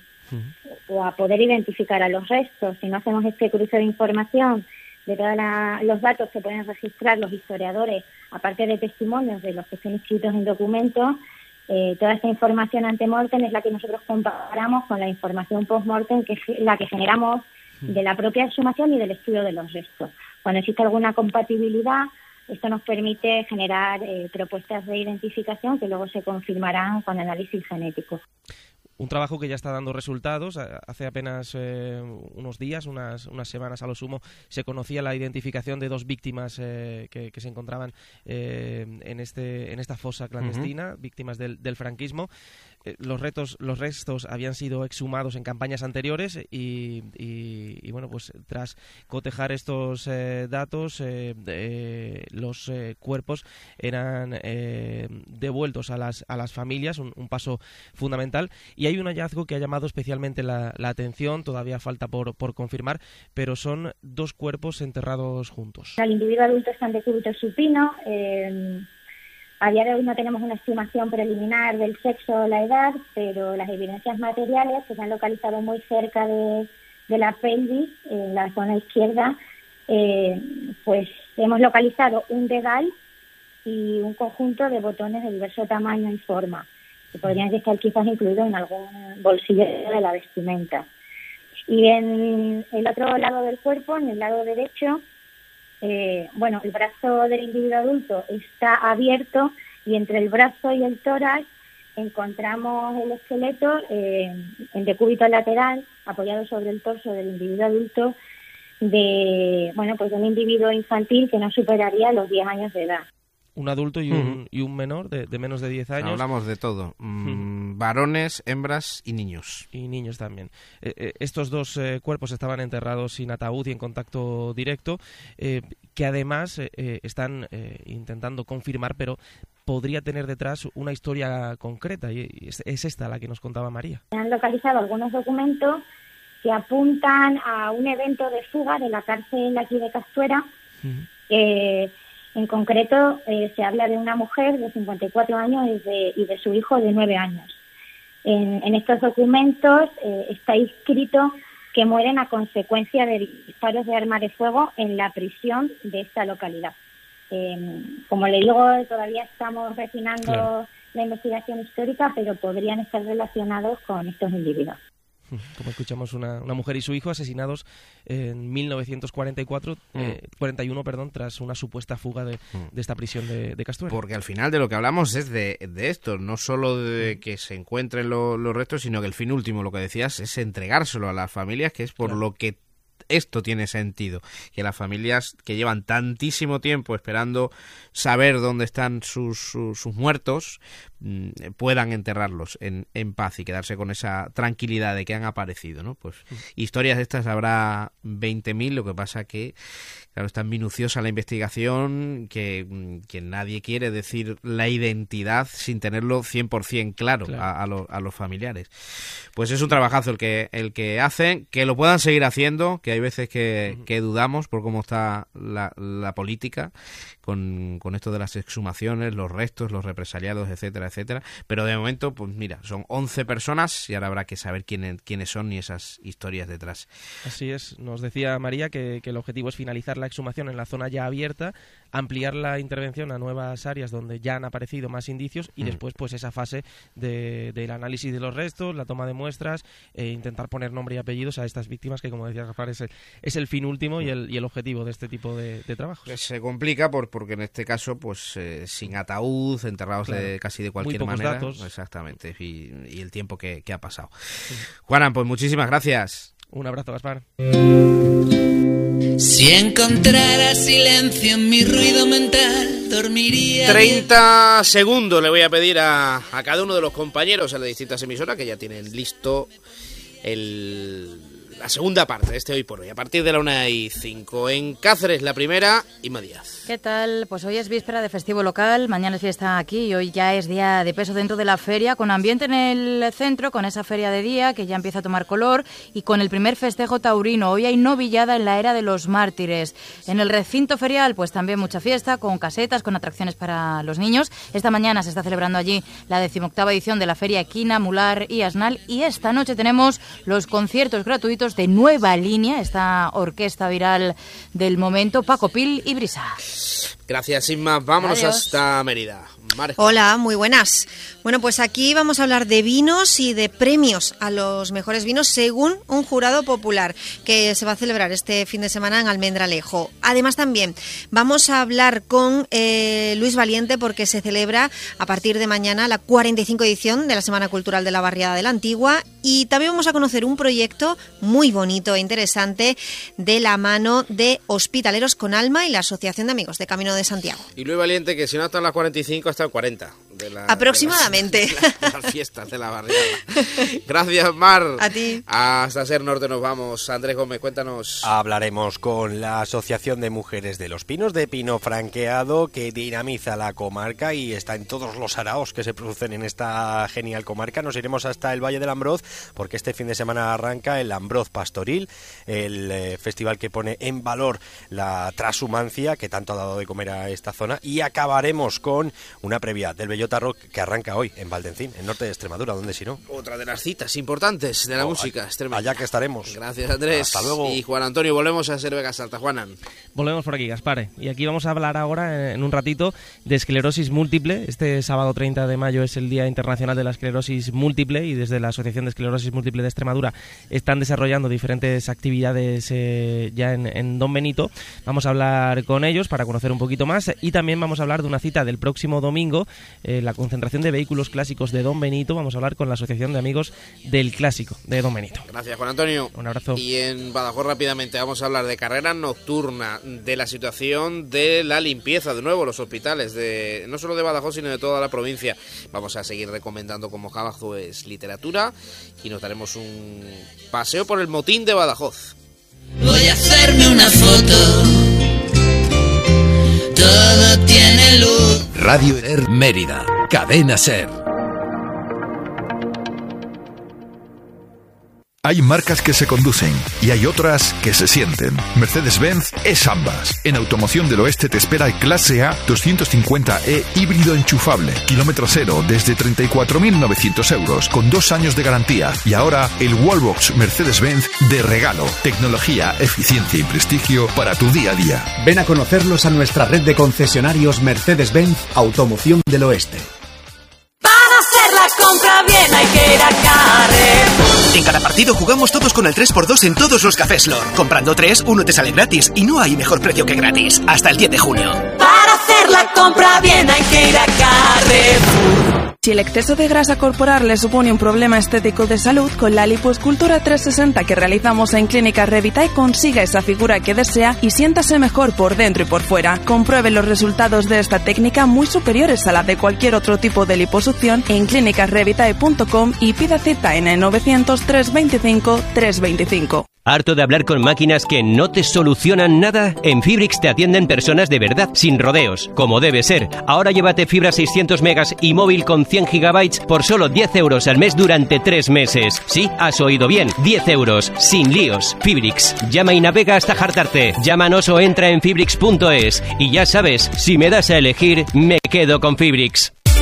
o a poder identificar a los restos. Si no hacemos este cruce de información de todos los datos que pueden registrar los historiadores, aparte de testimonios de los que estén inscritos en documentos, eh, toda esta información ante-mortem es la que nosotros comparamos con la información post-mortem, que es la que generamos de la propia exhumación y del estudio de los restos. Cuando existe alguna compatibilidad, esto nos permite generar eh, propuestas de identificación que luego se confirmarán con análisis genético. Un trabajo que ya está dando resultados. Hace apenas eh, unos días, unas, unas semanas a lo sumo, se conocía la identificación de dos víctimas eh, que, que se encontraban eh, en, este, en esta fosa clandestina, uh-huh. víctimas del, del franquismo. Eh, los, retos, los restos habían sido exhumados en campañas anteriores y, y, y bueno, pues tras cotejar estos eh, datos, eh, eh, los eh, cuerpos eran eh, devueltos a las, a las familias, un, un paso fundamental. Y hay un hallazgo que ha llamado especialmente la, la atención, todavía falta por, por confirmar, pero son dos cuerpos enterrados juntos. El individuo adulto está en decúbito supino. Eh, a día de hoy no tenemos una estimación preliminar del sexo o la edad, pero las evidencias materiales que se han localizado muy cerca de, de la pelvis, en la zona izquierda, eh, pues hemos localizado un dedal y un conjunto de botones de diverso tamaño y forma, que podrían estar quizás incluidos en algún bolsillo de la vestimenta. Y en el otro lado del cuerpo, en el lado derecho, eh, bueno, el brazo del individuo adulto está abierto y entre el brazo y el tórax encontramos el esqueleto eh, en decúbito lateral, apoyado sobre el torso del individuo adulto, de, bueno, pues de un individuo infantil que no superaría los diez años de edad. Un adulto y un, uh-huh. y un menor de, de menos de diez años. Hablamos de todo. Mm, uh-huh. Varones, hembras y niños. Y niños también. Eh, eh, estos dos eh, cuerpos estaban enterrados sin ataúd y en contacto directo, eh, que además eh, están eh, intentando confirmar, pero podría tener detrás una historia concreta, y es, es esta la que nos contaba María. Se han localizado algunos documentos que apuntan a un evento de fuga de la cárcel aquí de Castuera. Uh-huh. eh, En concreto, eh, se habla de una mujer de cincuenta y cuatro años y de, y de su hijo de nueve años. En, en estos documentos eh, está escrito que mueren a consecuencia de disparos de arma de fuego en la prisión de esta localidad. Eh, como le digo, todavía estamos refinando claro. la investigación histórica, pero podrían estar relacionados con estos individuos. Como escuchamos, una, una mujer y su hijo asesinados en mil novecientos cuarenta y cuatro, mm. eh, cuarenta y uno, perdón, tras una supuesta fuga de, mm. de esta prisión de, de Castuera. Porque al final de lo que hablamos es de, de esto, no solo de que se encuentren lo, los restos, sino que el fin último, lo que decías, es entregárselo a las familias, que es por claro. lo que esto tiene sentido, que las familias que llevan tantísimo tiempo esperando saber dónde están sus, sus, sus muertos mmm, puedan enterrarlos en, en paz y quedarse con esa tranquilidad de que han aparecido, ¿no? Pues sí. Historias de estas habrá veinte mil, lo que pasa que claro, es tan minuciosa la investigación que, que nadie quiere decir la identidad sin tenerlo cien por ciento claro, claro. A, a, lo, a los familiares. Pues es un trabajazo el que, el que hacen, que lo puedan seguir haciendo, que hay veces que, que dudamos por cómo está la, la política con, con esto de las exhumaciones, los restos, los represaliados, etcétera, etcétera. Pero de momento, pues mira, son once personas y ahora habrá que saber quiénes, quiénes son y esas historias detrás. Así es, nos decía María que, que el objetivo es finalizar la exhumación en la zona ya abierta, ampliar la intervención a nuevas áreas donde ya han aparecido más indicios y mm. después pues esa fase de, del análisis de los restos, la toma de muestras e intentar poner nombre y apellidos a estas víctimas que, como decía Gaspar, es el, es el fin último y el, y el objetivo de este tipo de, de trabajos. Pues se complica por, porque en este caso pues eh, sin ataúd, enterrados claro. de, casi de cualquier Muy pocos manera. Datos. Exactamente, y, y el tiempo que, que ha pasado. Sí. Juanan, pues muchísimas gracias. Un abrazo, Gaspar. Si encontrara silencio en mi ruido mental, dormiría. treinta segundos le voy a pedir a, a cada uno de los compañeros en las distintas emisoras que ya tienen listo el, la segunda parte de este Hoy por Hoy. A partir de la una y cinco en Cáceres, la primera, Inma Díaz. ¿Qué tal? Pues hoy es víspera de festivo local, mañana es fiesta aquí y hoy ya es día de peso dentro de la feria, con ambiente en el centro, con esa feria de día que ya empieza a tomar color y con el primer festejo taurino. Hoy hay novillada en la Era de los Mártires. En el recinto ferial, pues también mucha fiesta, con casetas, con atracciones para los niños. Esta mañana se está celebrando allí la decimoctava edición de la Feria Equina, Mular y Asnal y esta noche tenemos los conciertos gratuitos de Nueva Línea, esta orquesta viral del momento, Paco Pil y Brisa. Gracias, Inma. Vámonos Adiós. Hasta Mérida. Marja. Hola, muy buenas. Bueno, pues aquí vamos a hablar de vinos y de premios a los mejores vinos según un jurado popular que se va a celebrar este fin de semana en Almendralejo. Además también vamos a hablar con eh, Luis Valiente porque se celebra a partir de mañana la cuarenta y cinco edición de la Semana Cultural de la Barriada de la Antigua y también vamos a conocer un proyecto muy bonito e interesante de la mano de Hospitaleros con Alma y la Asociación de Amigos de Camino de Santiago. Y Luis Valiente, que si no está en las cuarenta y cinco, está en cuarenta. De la, aproximadamente. De las, de las fiestas de la barriada. Gracias, Mar. A ti. Hasta Ser Norte nos vamos. Andrés Gómez, cuéntanos. Hablaremos con la Asociación de Mujeres de los Pinos de Pino Franqueado, que dinamiza la comarca y está en todos los araos que se producen en esta genial comarca. Nos iremos hasta el Valle del Ambroz, porque este fin de semana arranca el Ambroz Pastoril, el eh, festival que pone en valor la transhumancia que tanto ha dado de comer a esta zona, y acabaremos con una previa del Bellota Rock que arranca hoy en Valdencín, en norte de Extremadura, donde si no. Otra de las citas importantes de la oh, música extrema. Allá que estaremos. Gracias, Andrés. Hasta luego. Y Juan Antonio, volvemos a ser Vega Salta. Juanan. Volvemos por aquí, Gaspar. Y aquí vamos a hablar ahora, en un ratito, de esclerosis múltiple. Este sábado treinta de mayo es el Día Internacional de la Esclerosis Múltiple y desde la Asociación de Esclerosis Múltiple de Extremadura están desarrollando diferentes actividades eh, ya en, en Don Benito. Vamos a hablar con ellos para conocer un poquito más y también vamos a hablar de una cita del próximo domingo, eh, la concentración de vehículos clásicos de Don Benito. Vamos a hablar con la Asociación de Amigos del Clásico de Don Benito. Gracias, Juan Antonio. Un abrazo. Y en Badajoz rápidamente vamos a hablar de carrera nocturna, de la situación de la limpieza, de nuevo los hospitales, de no solo de Badajoz sino de toda la provincia. Vamos a seguir recomendando como Badajoz es literatura y nos daremos un paseo por el motín de Badajoz. Voy a hacerme una foto. Todo tiene luz. Radio Ser Mérida, Cadena Ser. Hay marcas que se conducen y hay otras que se sienten. Mercedes-Benz es ambas. En Automoción del Oeste te espera el Clase A doscientos cincuenta E híbrido enchufable. Kilómetro cero desde treinta y cuatro mil novecientos euros con dos años de garantía. Y ahora el Wallbox Mercedes-Benz de regalo. Tecnología, eficiencia y prestigio para tu día a día. Ven a conocerlos a nuestra red de concesionarios Mercedes-Benz Automoción del Oeste. Para hacer la compra bien hay que ir a Carrefour. En cada partido jugamos todos con el tres por dos en todos los cafés Lor. Comprando tres, uno te sale gratis y no hay mejor precio que gratis. Hasta el diez de junio. Para hacer la compra bien hay que ir a Carrefour. Si el exceso de grasa corporal le supone un problema estético de salud, con la lipoescultura trescientos sesenta que realizamos en Clínica Revitae consiga esa figura que desea y siéntase mejor por dentro y por fuera. Compruebe los resultados de esta técnica muy superiores a la de cualquier otro tipo de liposucción en clínicas revitae punto com y pida cita en el novecientos, trescientos veinticinco, trescientos veinticinco. ¿Harto de hablar con máquinas que no te solucionan nada? En Fibrix te atienden personas de verdad, sin rodeos, como debe ser. Ahora llévate fibra seiscientos megas y móvil con cien gigabytes por solo diez euros al mes durante tres meses. Sí, has oído bien, diez euros, sin líos. Fibrix, llama y navega hasta hartarte. Llámanos o entra en fibrix punto es. Y ya sabes, si me das a elegir, me quedo con Fibrix.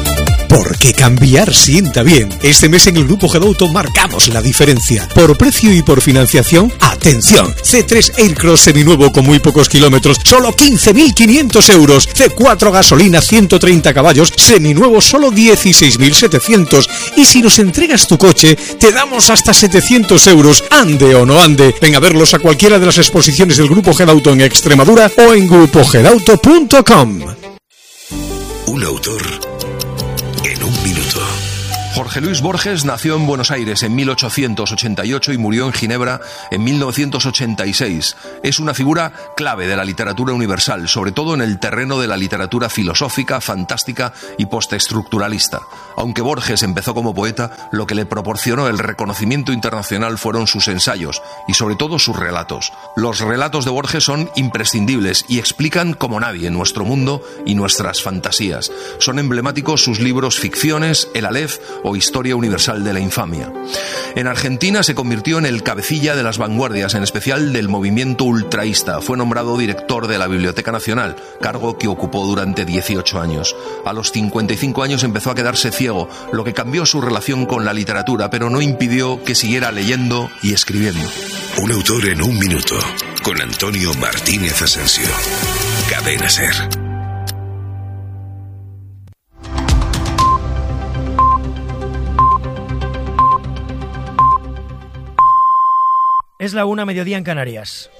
Porque cambiar sienta bien. Este mes en el Grupo Gedauto marcamos la diferencia. Por precio y por financiación, atención. C tres Aircross seminuevo con muy pocos kilómetros, solo quince mil quinientos euros. C cuatro gasolina ciento treinta caballos, seminuevo solo dieciséis mil setecientos. Y si nos entregas tu coche, te damos hasta setecientos euros, ande o no ande. Ven a verlos a cualquiera de las exposiciones del Grupo Gedauto en Extremadura o en grupo gedauto punto com. Un autor en un minuto. Jorge Luis Borges nació en Buenos Aires en mil ochocientos ochenta y ocho y murió en Ginebra en mil novecientos ochenta y seis. Es una figura clave de la literatura universal, sobre todo en el terreno de la literatura filosófica, fantástica y postestructuralista. Aunque Borges empezó como poeta, lo que le proporcionó el reconocimiento internacional fueron sus ensayos y sobre todo sus relatos. Los relatos de Borges son imprescindibles y explican como nadie nuestro mundo y nuestras fantasías. Son emblemáticos sus libros Ficciones, El Aleph o Historia Universal de la Infamia. En Argentina se convirtió en el cabecilla de las vanguardias, en especial del movimiento ultraísta. Fue nombrado director de la Biblioteca Nacional, cargo que ocupó durante dieciocho años. A los cincuenta y cinco años empezó a quedarse ciego, lo que cambió su relación con la literatura, pero no impidió que siguiera leyendo y escribiendo. Un autor en un minuto, con Antonio Martínez Asensio. Cadena SER. Es la una, mediodía en Canarias.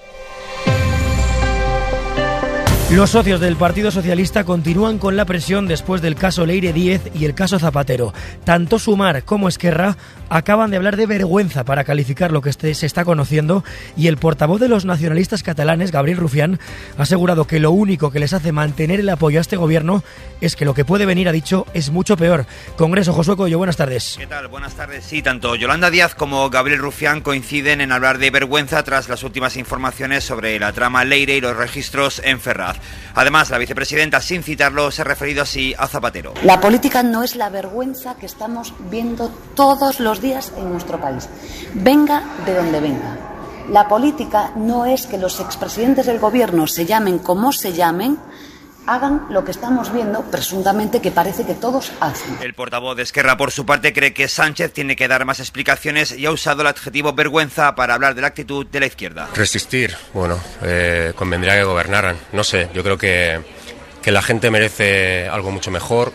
Los socios del Partido Socialista continúan con la presión después del caso Leire Díez y el caso Zapatero. Tanto Sumar como Esquerra acaban de hablar de vergüenza para calificar lo que este se está conociendo, y el portavoz de los nacionalistas catalanes, Gabriel Rufián, ha asegurado que lo único que les hace mantener el apoyo a este gobierno es que lo que puede venir, ha dicho, es mucho peor. Congreso, Josué Coello, buenas tardes. ¿Qué tal? Buenas tardes. Sí, tanto Yolanda Díaz como Gabriel Rufián coinciden en hablar de vergüenza tras las últimas informaciones sobre la trama Leire y los registros en Ferraz. Además, la vicepresidenta, sin citarlo, se ha referido así a Zapatero. La política no es la vergüenza que estamos viendo todos los días en nuestro país, venga de donde venga. La política no es que los expresidentes del gobierno, se llamen como se llamen, hagan lo que estamos viendo, presuntamente, que parece que todos hacen. El portavoz de Esquerra, por su parte, cree que Sánchez tiene que dar más explicaciones y ha usado el adjetivo vergüenza para hablar de la actitud de la izquierda. Resistir, bueno, eh, convendría que gobernaran. No sé, yo creo que, que la gente merece algo mucho mejor.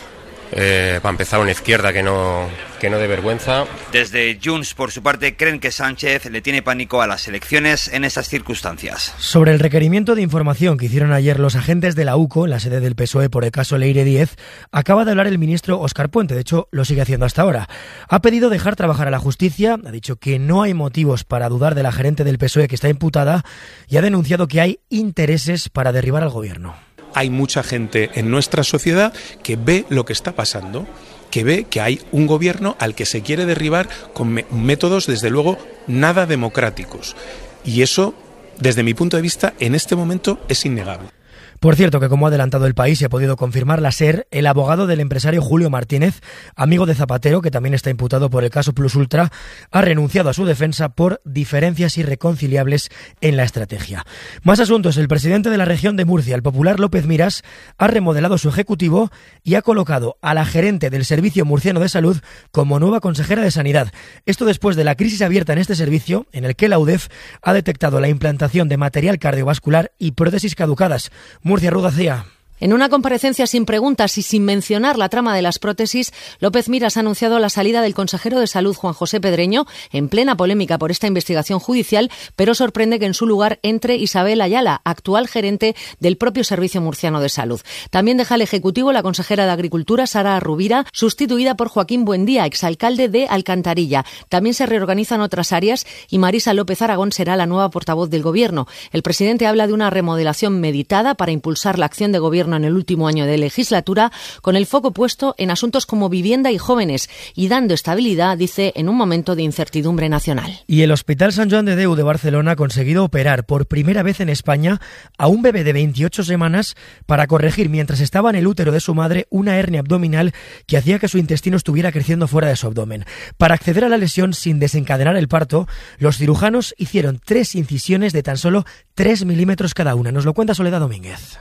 Eh, para empezar, una izquierda que no, que no dé vergüenza. Desde Junts, por su parte, creen que Sánchez le tiene pánico a las elecciones en estas circunstancias. Sobre el requerimiento de información que hicieron ayer los agentes de la U C O, en la sede del P S O E, por el caso Leire Díez, acaba de hablar el ministro Óscar Puente. De hecho, lo sigue haciendo hasta ahora. Ha pedido dejar trabajar a la justicia, ha dicho que no hay motivos para dudar de la gerente del P S O E que está imputada, y ha denunciado que hay intereses para derribar al gobierno. Hay mucha gente en nuestra sociedad que ve lo que está pasando, que ve que hay un gobierno al que se quiere derribar con me- métodos, desde luego, nada democráticos. Y eso, desde mi punto de vista, en este momento es innegable. Por cierto, que como ha adelantado El País y ha podido confirmar la SER, el abogado del empresario Julio Martínez, amigo de Zapatero, que también está imputado por el caso Plus Ultra, ha renunciado a su defensa por diferencias irreconciliables en la estrategia. Más asuntos. El presidente de la región de Murcia, el popular López Miras, ha remodelado su ejecutivo y ha colocado a la gerente del Servicio Murciano de Salud como nueva consejera de Sanidad. Esto después de la crisis abierta en este servicio, en el que la U D E F ha detectado la implantación de material cardiovascular y prótesis caducadas. Murcia, Rudacía. En una comparecencia sin preguntas y sin mencionar la trama de las prótesis, López Miras ha anunciado la salida del consejero de Salud, Juan José Pedreño, en plena polémica por esta investigación judicial, pero sorprende que en su lugar entre Isabel Ayala, actual gerente del propio Servicio Murciano de Salud. También deja el Ejecutivo la consejera de Agricultura, Sara Rubira, sustituida por Joaquín Buendía, exalcalde de Alcantarilla. También se reorganizan otras áreas y Marisa López Aragón será la nueva portavoz del Gobierno. El presidente habla de una remodelación meditada para impulsar la acción de Gobierno en el último año de legislatura, con el foco puesto en asuntos como vivienda y jóvenes, y dando estabilidad, dice, en un momento de incertidumbre nacional. Y el Hospital Sant Joan de Déu de Barcelona ha conseguido operar por primera vez en España a un bebé de veintiocho semanas para corregir, mientras estaba en el útero de su madre, una hernia abdominal que hacía que su intestino estuviera creciendo fuera de su abdomen. Para acceder a la lesión sin desencadenar el parto, los cirujanos hicieron tres incisiones de tan solo tres milímetros cada una. Nos lo cuenta Soledad Domínguez.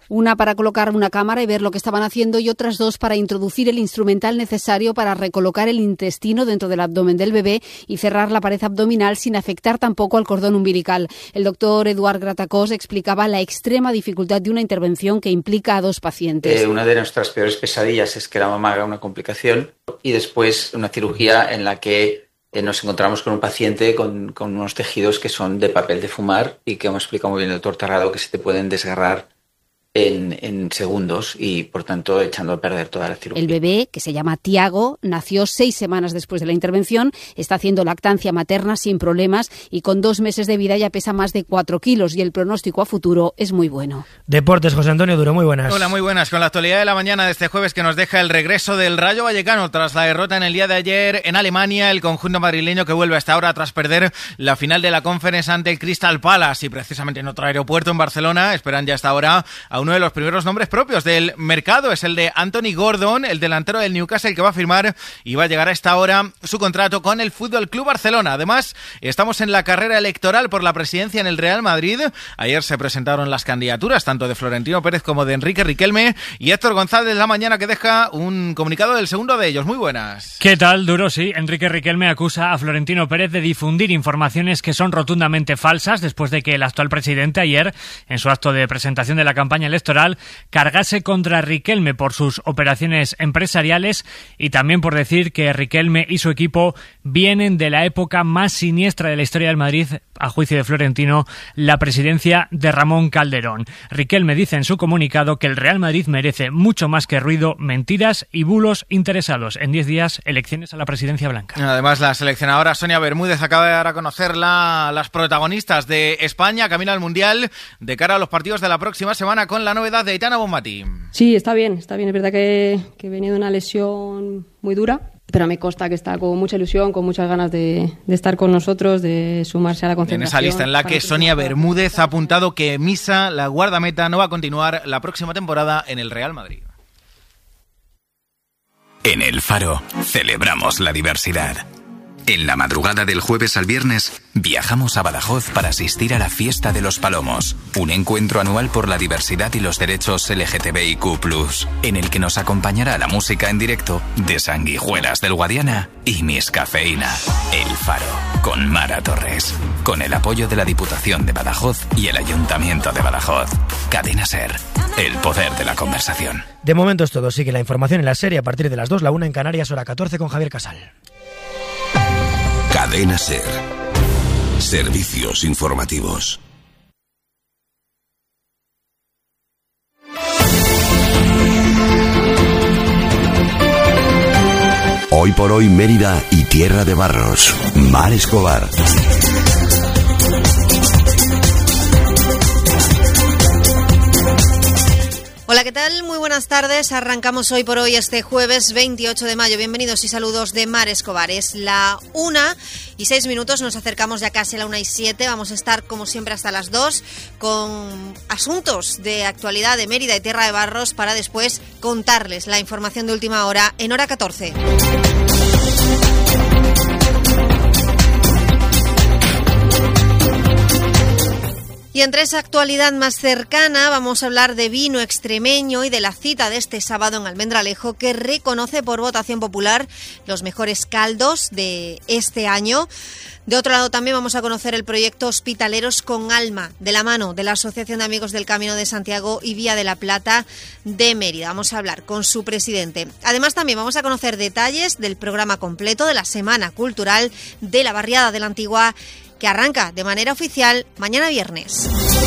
una para colocar una cámara y ver lo que estaban haciendo y otras dos para introducir el instrumental necesario para recolocar el intestino dentro del abdomen del bebé y cerrar la pared abdominal sin afectar tampoco al cordón umbilical. El doctor Eduard Gratacós explicaba la extrema dificultad de una intervención que implica a dos pacientes. Eh, una de nuestras peores pesadillas es que la mamá haga una complicación y después una cirugía en la que eh, nos encontramos con un paciente con, con unos tejidos que son de papel de fumar y que, como explica muy bien el doctor Tarrado, que se te pueden desgarrar En, en segundos y, por tanto, echando a perder toda la cirugía. El bebé, que se llama Tiago, nació seis semanas después de la intervención, está haciendo lactancia materna sin problemas y con dos meses de vida ya pesa más de cuatro kilos y el pronóstico a futuro es muy bueno. Deportes, José Antonio Duro, muy buenas. Hola, muy buenas. Con la actualidad de la mañana de este jueves que nos deja el regreso del Rayo Vallecano tras la derrota en el día de ayer en Alemania, el conjunto madrileño que vuelve hasta ahora tras perder la final de la Conference ante el Crystal Palace y precisamente en otro aeropuerto en Barcelona esperan ya hasta ahora a uno de los primeros nombres propios del mercado, es el de Anthony Gordon, el delantero del Newcastle que va a firmar y va a llegar a esta hora su contrato con el Fútbol Club Barcelona. Además, estamos en la carrera electoral por la presidencia en el Real Madrid. Ayer se presentaron las candidaturas tanto de Florentino Pérez como de Enrique Riquelme y Héctor González la mañana que deja un comunicado del segundo de ellos. Muy buenas. ¿Qué tal, Duro? Sí, Enrique Riquelme acusa a Florentino Pérez de difundir informaciones que son rotundamente falsas después de que el actual presidente ayer, en su acto de presentación de la campaña electoral, cargase contra Riquelme por sus operaciones empresariales y también por decir que Riquelme y su equipo vienen de la época más siniestra de la historia del Madrid, a juicio de Florentino, la presidencia de Ramón Calderón. Riquelme dice en su comunicado que el Real Madrid merece mucho más que ruido, mentiras y bulos interesados. En diez días, elecciones a la presidencia blanca. Además, la seleccionadora Sonia Bermúdez acaba de dar a conocer la, las protagonistas de España camino al Mundial de cara a los partidos de la próxima semana con la novedad de Aitana Bonmatí. Sí, está bien, está bien. Es verdad que, que venía de una lesión muy dura, pero me consta que está con mucha ilusión, con muchas ganas de, de estar con nosotros, de sumarse a la concentración. En esa lista en la que Sonia Bermúdez ha apuntado que Misa, la guardameta, no va a continuar la próxima temporada en el Real Madrid. En El Faro celebramos la diversidad. En la madrugada del jueves al viernes, viajamos a Badajoz para asistir a la Fiesta de los Palomos, un encuentro anual por la diversidad y los derechos L G T B I Q plus, en el que nos acompañará la música en directo de Sanguijuelas del Guadiana y Miss Cafeína. El Faro, con Mara Torres, con el apoyo de la Diputación de Badajoz y el Ayuntamiento de Badajoz. Cadena SER, el poder de la conversación. De momento es todo, sigue la información en la serie a partir de las dos, la una en Canarias, hora catorce con Javier Casal. Cadena SER. Servicios informativos. Hoy por hoy Mérida y Tierra de Barros. Mar Escobar. Hola, ¿qué tal? Muy buenas tardes. Arrancamos hoy por hoy este jueves veintiocho de mayo. Bienvenidos y saludos de Mar Escobar. Es la una y seis minutos. Nos acercamos ya casi a la una y siete. Vamos a estar, como siempre, hasta las dos con asuntos de actualidad de Mérida y Tierra de Barros para después contarles la información de última hora en hora catorce. Y entre esa actualidad más cercana vamos a hablar de vino extremeño y de la cita de este sábado en Almendralejo que reconoce por votación popular los mejores caldos de este año. De otro lado también vamos a conocer el proyecto Hospitaleros con Alma, de la mano de la Asociación de Amigos del Camino de Santiago y Vía de la Plata de Mérida. Vamos a hablar con su presidente. Además también vamos a conocer detalles del programa completo de la Semana Cultural de la Barriada de la Antigua, que arranca de manera oficial mañana viernes.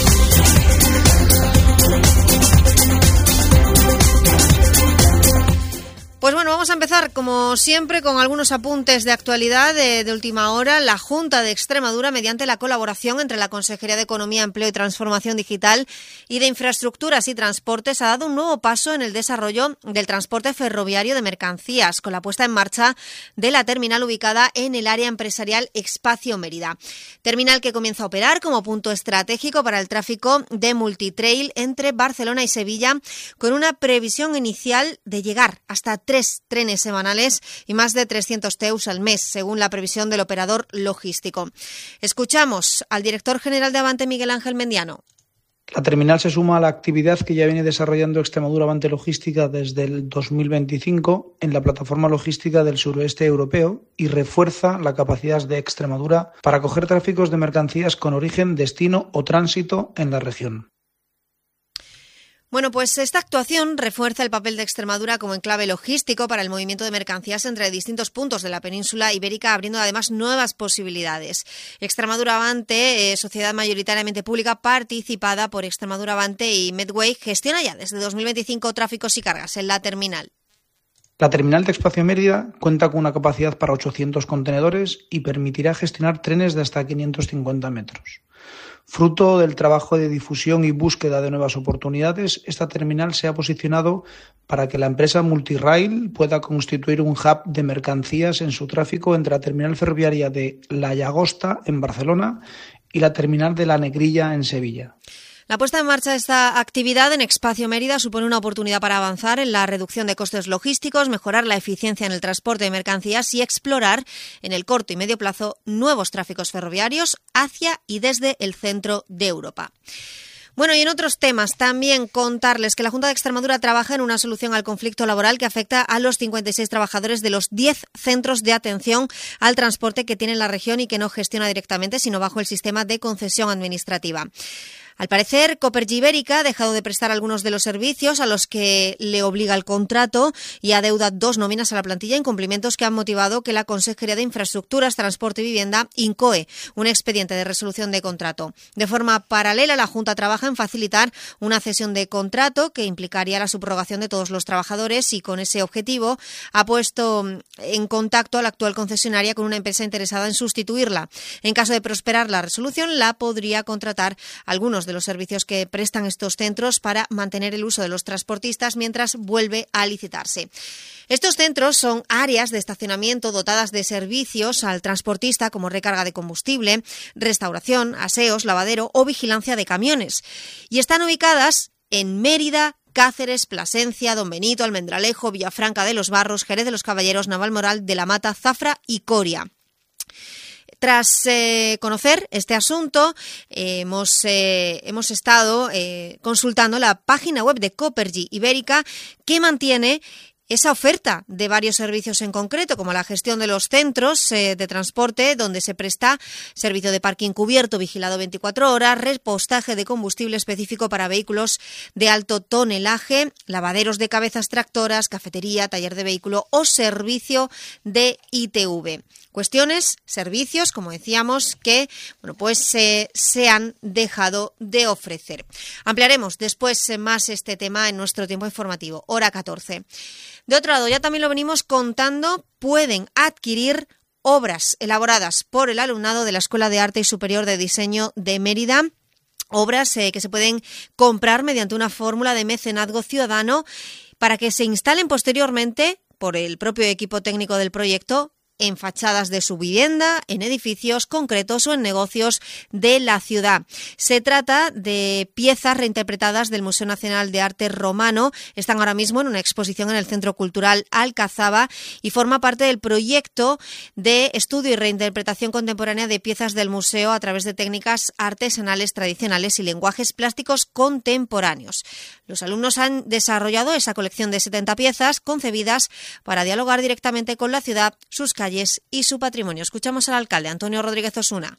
Pues bueno, vamos a empezar como siempre con algunos apuntes de actualidad de, de última hora. La Junta de Extremadura, mediante la colaboración entre la Consejería de Economía, Empleo y Transformación Digital y de Infraestructuras y Transportes, ha dado un nuevo paso en el desarrollo del transporte ferroviario de mercancías, con la puesta en marcha de la terminal ubicada en el área empresarial Espacio Mérida. Terminal que comienza a operar como punto estratégico para el tráfico de multitrail entre Barcelona y Sevilla, con una previsión inicial de llegar hasta tres trenes semanales y más de trescientos T E Us al mes, según la previsión del operador logístico. Escuchamos al director general de Avante, Miguel Ángel Mendiano. La terminal se suma a la actividad que ya viene desarrollando Extremadura Avante Logística desde el dos mil veinticinco en la plataforma logística del suroeste europeo y refuerza la capacidad de Extremadura para acoger tráficos de mercancías con origen, destino o tránsito en la región. Bueno, pues esta actuación refuerza el papel de Extremadura como enclave logístico para el movimiento de mercancías entre distintos puntos de la península ibérica, abriendo además nuevas posibilidades. Extremadura Avante, eh, sociedad mayoritariamente pública participada por Extremadura Avante y Medway, gestiona ya desde dos mil veinticinco tráficos y cargas en la terminal. La terminal de Espacio Mérida cuenta con una capacidad para ochocientos contenedores y permitirá gestionar trenes de hasta quinientos cincuenta metros. Fruto del trabajo de difusión y búsqueda de nuevas oportunidades, esta terminal se ha posicionado para que la empresa Multirail pueda constituir un hub de mercancías en su tráfico entre la terminal ferroviaria de La Llagosta en Barcelona y la terminal de La Negrilla en Sevilla. La puesta en marcha de esta actividad en Espacio Mérida supone una oportunidad para avanzar en la reducción de costes logísticos, mejorar la eficiencia en el transporte de mercancías y explorar en el corto y medio plazo nuevos tráficos ferroviarios hacia y desde el centro de Europa. Bueno, y en otros temas también contarles que la Junta de Extremadura trabaja en una solución al conflicto laboral que afecta a los cincuenta y seis trabajadores de los diez centros de atención al transporte que tiene la región y que no gestiona directamente, sino bajo el sistema de concesión administrativa. Al parecer, Copergy Ibérica ha dejado de prestar algunos de los servicios a los que le obliga el contrato y adeuda dos nóminas a la plantilla, incumplimientos que han motivado que la Consejería de Infraestructuras, Transporte y Vivienda incoe un expediente de resolución de contrato. De forma paralela, la Junta trabaja en facilitar una cesión de contrato que implicaría la subrogación de todos los trabajadores y con ese objetivo ha puesto en contacto a la actual concesionaria con una empresa interesada en sustituirla. En caso de prosperar la resolución, la podría contratar algunos de los servicios que prestan estos centros para mantener el uso de los transportistas mientras vuelve a licitarse. Estos centros son áreas de estacionamiento dotadas de servicios al transportista como recarga de combustible, restauración, aseos, lavadero o vigilancia de camiones. Y están ubicadas en Mérida, Cáceres, Plasencia, Don Benito, Almendralejo, Villafranca de los Barros, Jerez de los Caballeros, Navalmoral, De la Mata, Zafra y Coria. Tras eh, conocer este asunto, eh, hemos, eh, hemos estado eh, consultando la página web de Copergy Ibérica, que mantiene esa oferta de varios servicios en concreto, como la gestión de los centros eh, de transporte, donde se presta servicio de parking cubierto vigilado veinticuatro horas, repostaje de combustible específico para vehículos de alto tonelaje, lavaderos de cabezas tractoras, cafetería, taller de vehículo o servicio de I T V. Cuestiones, servicios, como decíamos, que bueno, pues eh, se han dejado de ofrecer. Ampliaremos después eh, más este tema en nuestro tiempo informativo, hora catorce. De otro lado, ya también lo venimos contando, pueden adquirir obras elaboradas por el alumnado de la Escuela de Arte y Superior de Diseño de Mérida, obras eh, que se pueden comprar mediante una fórmula de mecenazgo ciudadano para que se instalen posteriormente por el propio equipo técnico del proyecto en fachadas de su vivienda, en edificios concretos o en negocios de la ciudad. Se trata de piezas reinterpretadas del Museo Nacional de Arte Romano. Están ahora mismo en una exposición en el Centro Cultural Alcazaba y forma parte del proyecto de estudio y reinterpretación contemporánea de piezas del museo a través de técnicas artesanales tradicionales y lenguajes plásticos contemporáneos. Los alumnos han desarrollado esa colección de setenta piezas concebidas para dialogar directamente con la ciudad, sus calles y su patrimonio. Escuchamos al alcalde Antonio Rodríguez Osuna.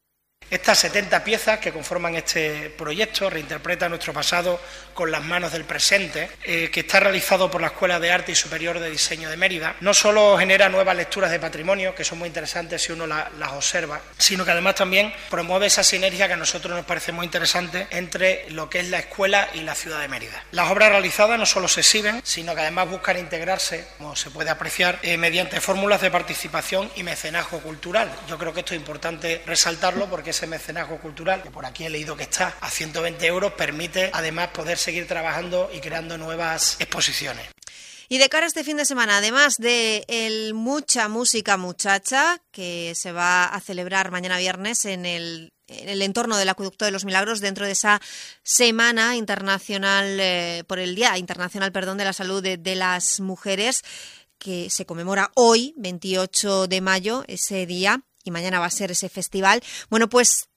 Estas setenta piezas que conforman este proyecto reinterpretan nuestro pasado con las manos del presente, eh, que está realizado por la Escuela de Arte y Superior de Diseño de Mérida. No solo genera nuevas lecturas de patrimonio, que son muy interesantes si uno la, las observa, sino que además también promueve esa sinergia que a nosotros nos parece muy interesante entre lo que es la escuela y la ciudad de Mérida. Las obras realizadas no solo se exhiben, sino que además buscan integrarse, como se puede apreciar, eh, mediante fórmulas de participación y mecenazgo cultural. Yo creo que esto es importante resaltarlo porque ese mecenazgo cultural, que por aquí he leído que está a ciento veinte euros, permite además poder seguir trabajando y creando nuevas exposiciones. Y de cara a este fin de semana, además de el Mucha Música Muchacha, que se va a celebrar mañana viernes en el en el entorno del Acueducto de los Milagros, dentro de esa semana internacional, eh, por el Día Internacional, perdón, de la Salud de, de las Mujeres, que se conmemora hoy, veintiocho de mayo, ese día, y mañana va a ser ese festival. Bueno, pues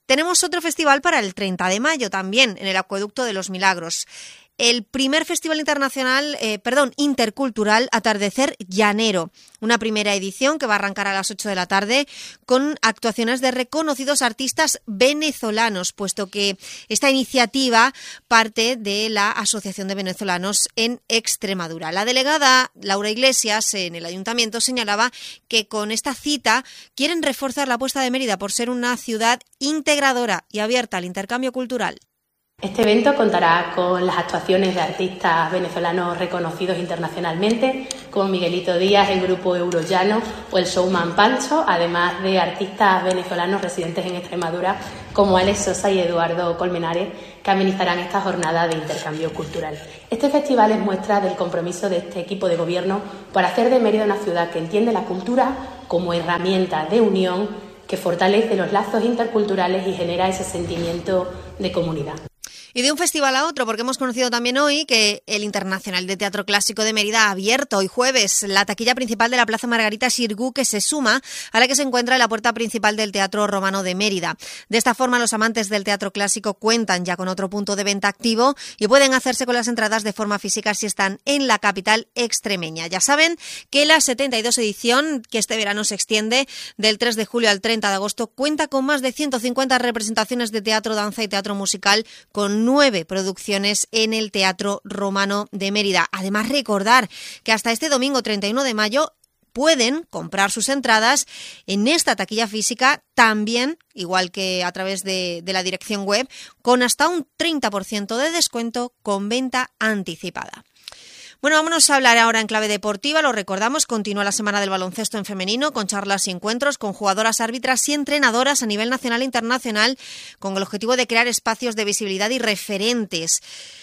Tenemos otro festival para el treinta de mayo también, en el Acueducto de los Milagros. El primer festival internacional, eh, perdón, intercultural Atardecer Llanero, una primera edición que va a arrancar a las ocho de la tarde con actuaciones de reconocidos artistas venezolanos, puesto que esta iniciativa parte de la Asociación de Venezolanos en Extremadura. La delegada Laura Iglesias en el ayuntamiento señalaba que con esta cita quieren reforzar la apuesta de Mérida por ser una ciudad integradora y abierta al intercambio cultural. Este evento contará con las actuaciones de artistas venezolanos reconocidos internacionalmente, como Miguelito Díaz, el grupo Eurollano o el showman Pancho, además de artistas venezolanos residentes en Extremadura, como Alex Sosa y Eduardo Colmenares, que amenizarán esta jornada de intercambio cultural. Este festival es muestra del compromiso de este equipo de gobierno por hacer de Mérida una ciudad que entiende la cultura como herramienta de unión, que fortalece los lazos interculturales y genera ese sentimiento de comunidad. Y de un festival a otro, porque hemos conocido también hoy que el Internacional de Teatro Clásico de Mérida ha abierto hoy jueves la taquilla principal de la Plaza Margarita Xirgu, que se suma a la que se encuentra en la puerta principal del Teatro Romano de Mérida. De esta forma, los amantes del teatro clásico cuentan ya con otro punto de venta activo y pueden hacerse con las entradas de forma física si están en la capital extremeña. Ya saben que la setenta y dos edición, que este verano se extiende del tres de julio al treinta de agosto, cuenta con más de ciento cincuenta representaciones de teatro, danza y teatro musical, con nueve producciones en el Teatro Romano de Mérida. Además, recordar que hasta este domingo treinta y uno de mayo pueden comprar sus entradas en esta taquilla física, también, igual que a través de, de la dirección web, con hasta un treinta por ciento de descuento con venta anticipada. Bueno, vámonos a hablar ahora en clave deportiva. Lo recordamos, continúa la semana del baloncesto en femenino con charlas y encuentros con jugadoras, árbitras y entrenadoras a nivel nacional e internacional con el objetivo de crear espacios de visibilidad y referentes.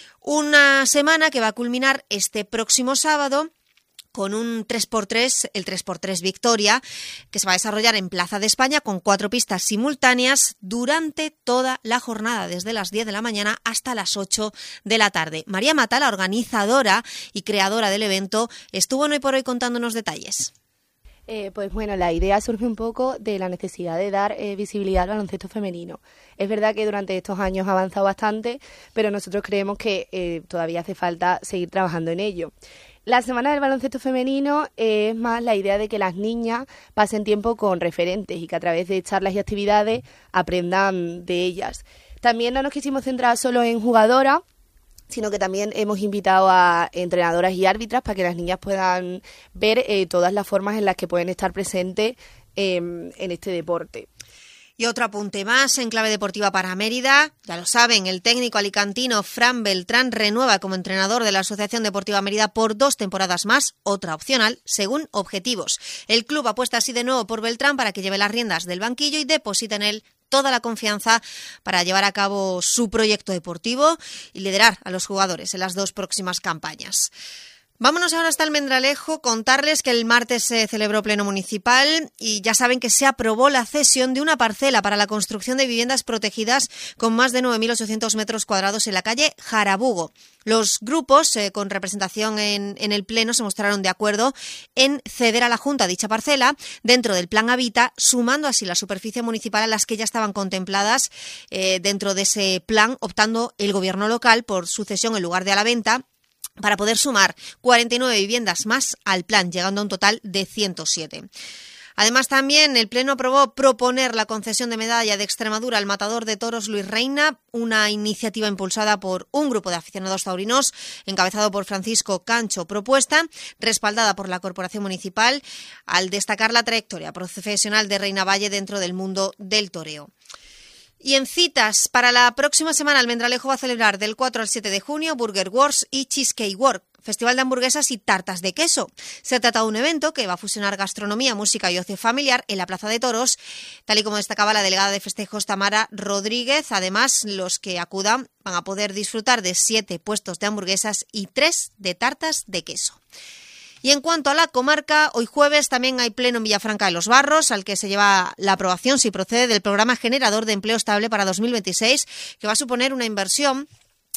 Una semana que va a culminar este próximo sábado con un tres por tres, el tres por tres Victoria, que se va a desarrollar en Plaza de España con cuatro pistas simultáneas durante toda la jornada, desde las diez de la mañana hasta las ocho de la tarde. María Mata, la organizadora y creadora del evento, estuvo hoy por hoy contándonos detalles. Eh, pues bueno, la idea surge un poco de la necesidad de dar eh, visibilidad al baloncesto femenino. Es verdad que durante estos años ha avanzado bastante, pero nosotros creemos que eh, todavía hace falta seguir trabajando en ello. La Semana del Baloncesto Femenino es más la idea de que las niñas pasen tiempo con referentes y que a través de charlas y actividades aprendan de ellas. También no nos quisimos centrar solo en jugadoras, sino que también hemos invitado a entrenadoras y árbitras para que las niñas puedan ver eh, todas las formas en las que pueden estar presentes eh, en este deporte. Y otro apunte más en clave deportiva para Mérida. Ya lo saben, el técnico alicantino Fran Beltrán renueva como entrenador de la Asociación Deportiva Mérida por dos temporadas más, otra opcional, según objetivos. El club apuesta así de nuevo por Beltrán para que lleve las riendas del banquillo y deposita en él toda la confianza para llevar a cabo su proyecto deportivo y liderar a los jugadores en las dos próximas campañas. Vámonos ahora hasta Almendralejo, contarles que el martes se celebró pleno municipal y ya saben que se aprobó la cesión de una parcela para la construcción de viviendas protegidas con más de nueve mil ochocientos metros cuadrados en la calle Jarabugo. Los grupos eh, con representación en, en el pleno se mostraron de acuerdo en ceder a la Junta dicha parcela dentro del Plan Habita, sumando así la superficie municipal a las que ya estaban contempladas eh, dentro de ese plan, optando el gobierno local por su cesión en lugar de a la venta, para poder sumar cuarenta y nueve viviendas más al plan, llegando a un total de ciento siete. Además, también el Pleno aprobó proponer la concesión de medalla de Extremadura al matador de toros Luis Reina, una iniciativa impulsada por un grupo de aficionados taurinos, encabezado por Francisco Cancho, propuesta respaldada por la Corporación Municipal, al destacar la trayectoria profesional de Reina Valle dentro del mundo del toreo. Y en citas, para la próxima semana Almendralejo va a celebrar del cuatro al siete de junio Burger Wars y Cheesecake World, festival de hamburguesas y tartas de queso. Se trata de un evento que va a fusionar gastronomía, música y ocio familiar en la Plaza de Toros, tal y como destacaba la delegada de festejos Tamara Rodríguez. Además, los que acudan van a poder disfrutar de siete puestos de hamburguesas y tres de tartas de queso. Y en cuanto a la comarca, hoy jueves también hay pleno en Villafranca de los Barros, al que se lleva la aprobación, si procede, del programa generador de empleo estable para dos mil veintiséis, que va a suponer una inversión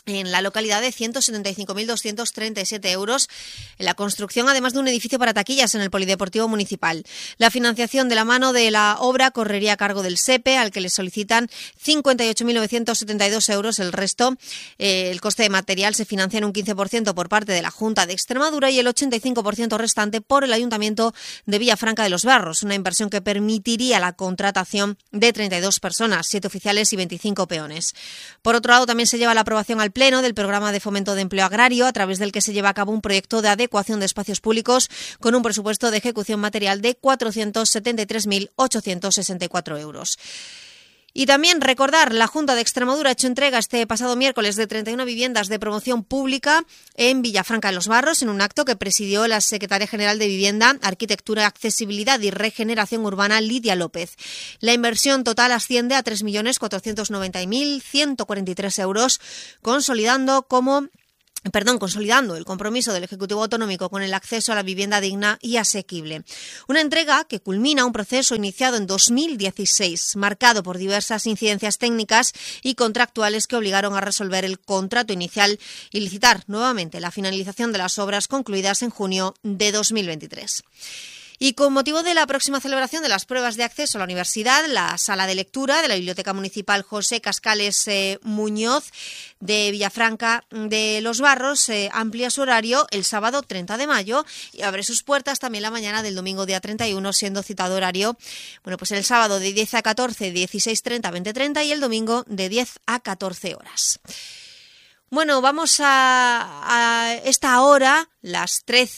en la localidad de ciento setenta y cinco mil doscientos treinta y siete euros en la construcción, además de un edificio para taquillas en el Polideportivo Municipal. La financiación de la mano de la obra correría a cargo del SEPE, al que le solicitan cincuenta y ocho mil novecientos setenta y dos euros. El resto, eh, el coste de material, se financia en un quince por ciento por parte de la Junta de Extremadura y el ochenta y cinco por ciento restante por el Ayuntamiento de Villafranca de los Barros, una inversión que permitiría la contratación de treinta y dos personas, siete oficiales y veinticinco peones. Por otro lado, también se lleva la aprobación al Pleno del Programa de Fomento de Empleo Agrario, a través del que se lleva a cabo un proyecto de adecuación de espacios públicos con un presupuesto de ejecución material de cuatrocientos setenta y tres mil ochocientos sesenta y cuatro euros. Y también recordar, la Junta de Extremadura ha hecho entrega este pasado miércoles de treinta y una viviendas de promoción pública en Villafranca de los Barros, en un acto que presidió la secretaria general de Vivienda, Arquitectura, Accesibilidad y Regeneración Urbana, Lidia López. La inversión total asciende a tres millones cuatrocientos noventa mil ciento cuarenta y tres euros, consolidando como... Perdón, consolidando el compromiso del Ejecutivo Autonómico con el acceso a la vivienda digna y asequible. Una entrega que culmina un proceso iniciado en dos mil dieciséis, marcado por diversas incidencias técnicas y contractuales que obligaron a resolver el contrato inicial y licitar nuevamente la finalización de las obras concluidas en junio de dos mil veintitrés. Y con motivo de la próxima celebración de las pruebas de acceso a la universidad, la sala de lectura de la Biblioteca Municipal José Cascales eh, Muñoz de Villafranca de los Barros eh, amplia su horario el sábado treinta de mayo y abre sus puertas también la mañana del domingo día treinta y uno, siendo citado horario, bueno, pues el sábado de diez a catorce, dieciséis treinta, veinte treinta y el domingo de diez a catorce horas. Bueno, vamos a, a esta hora, las trece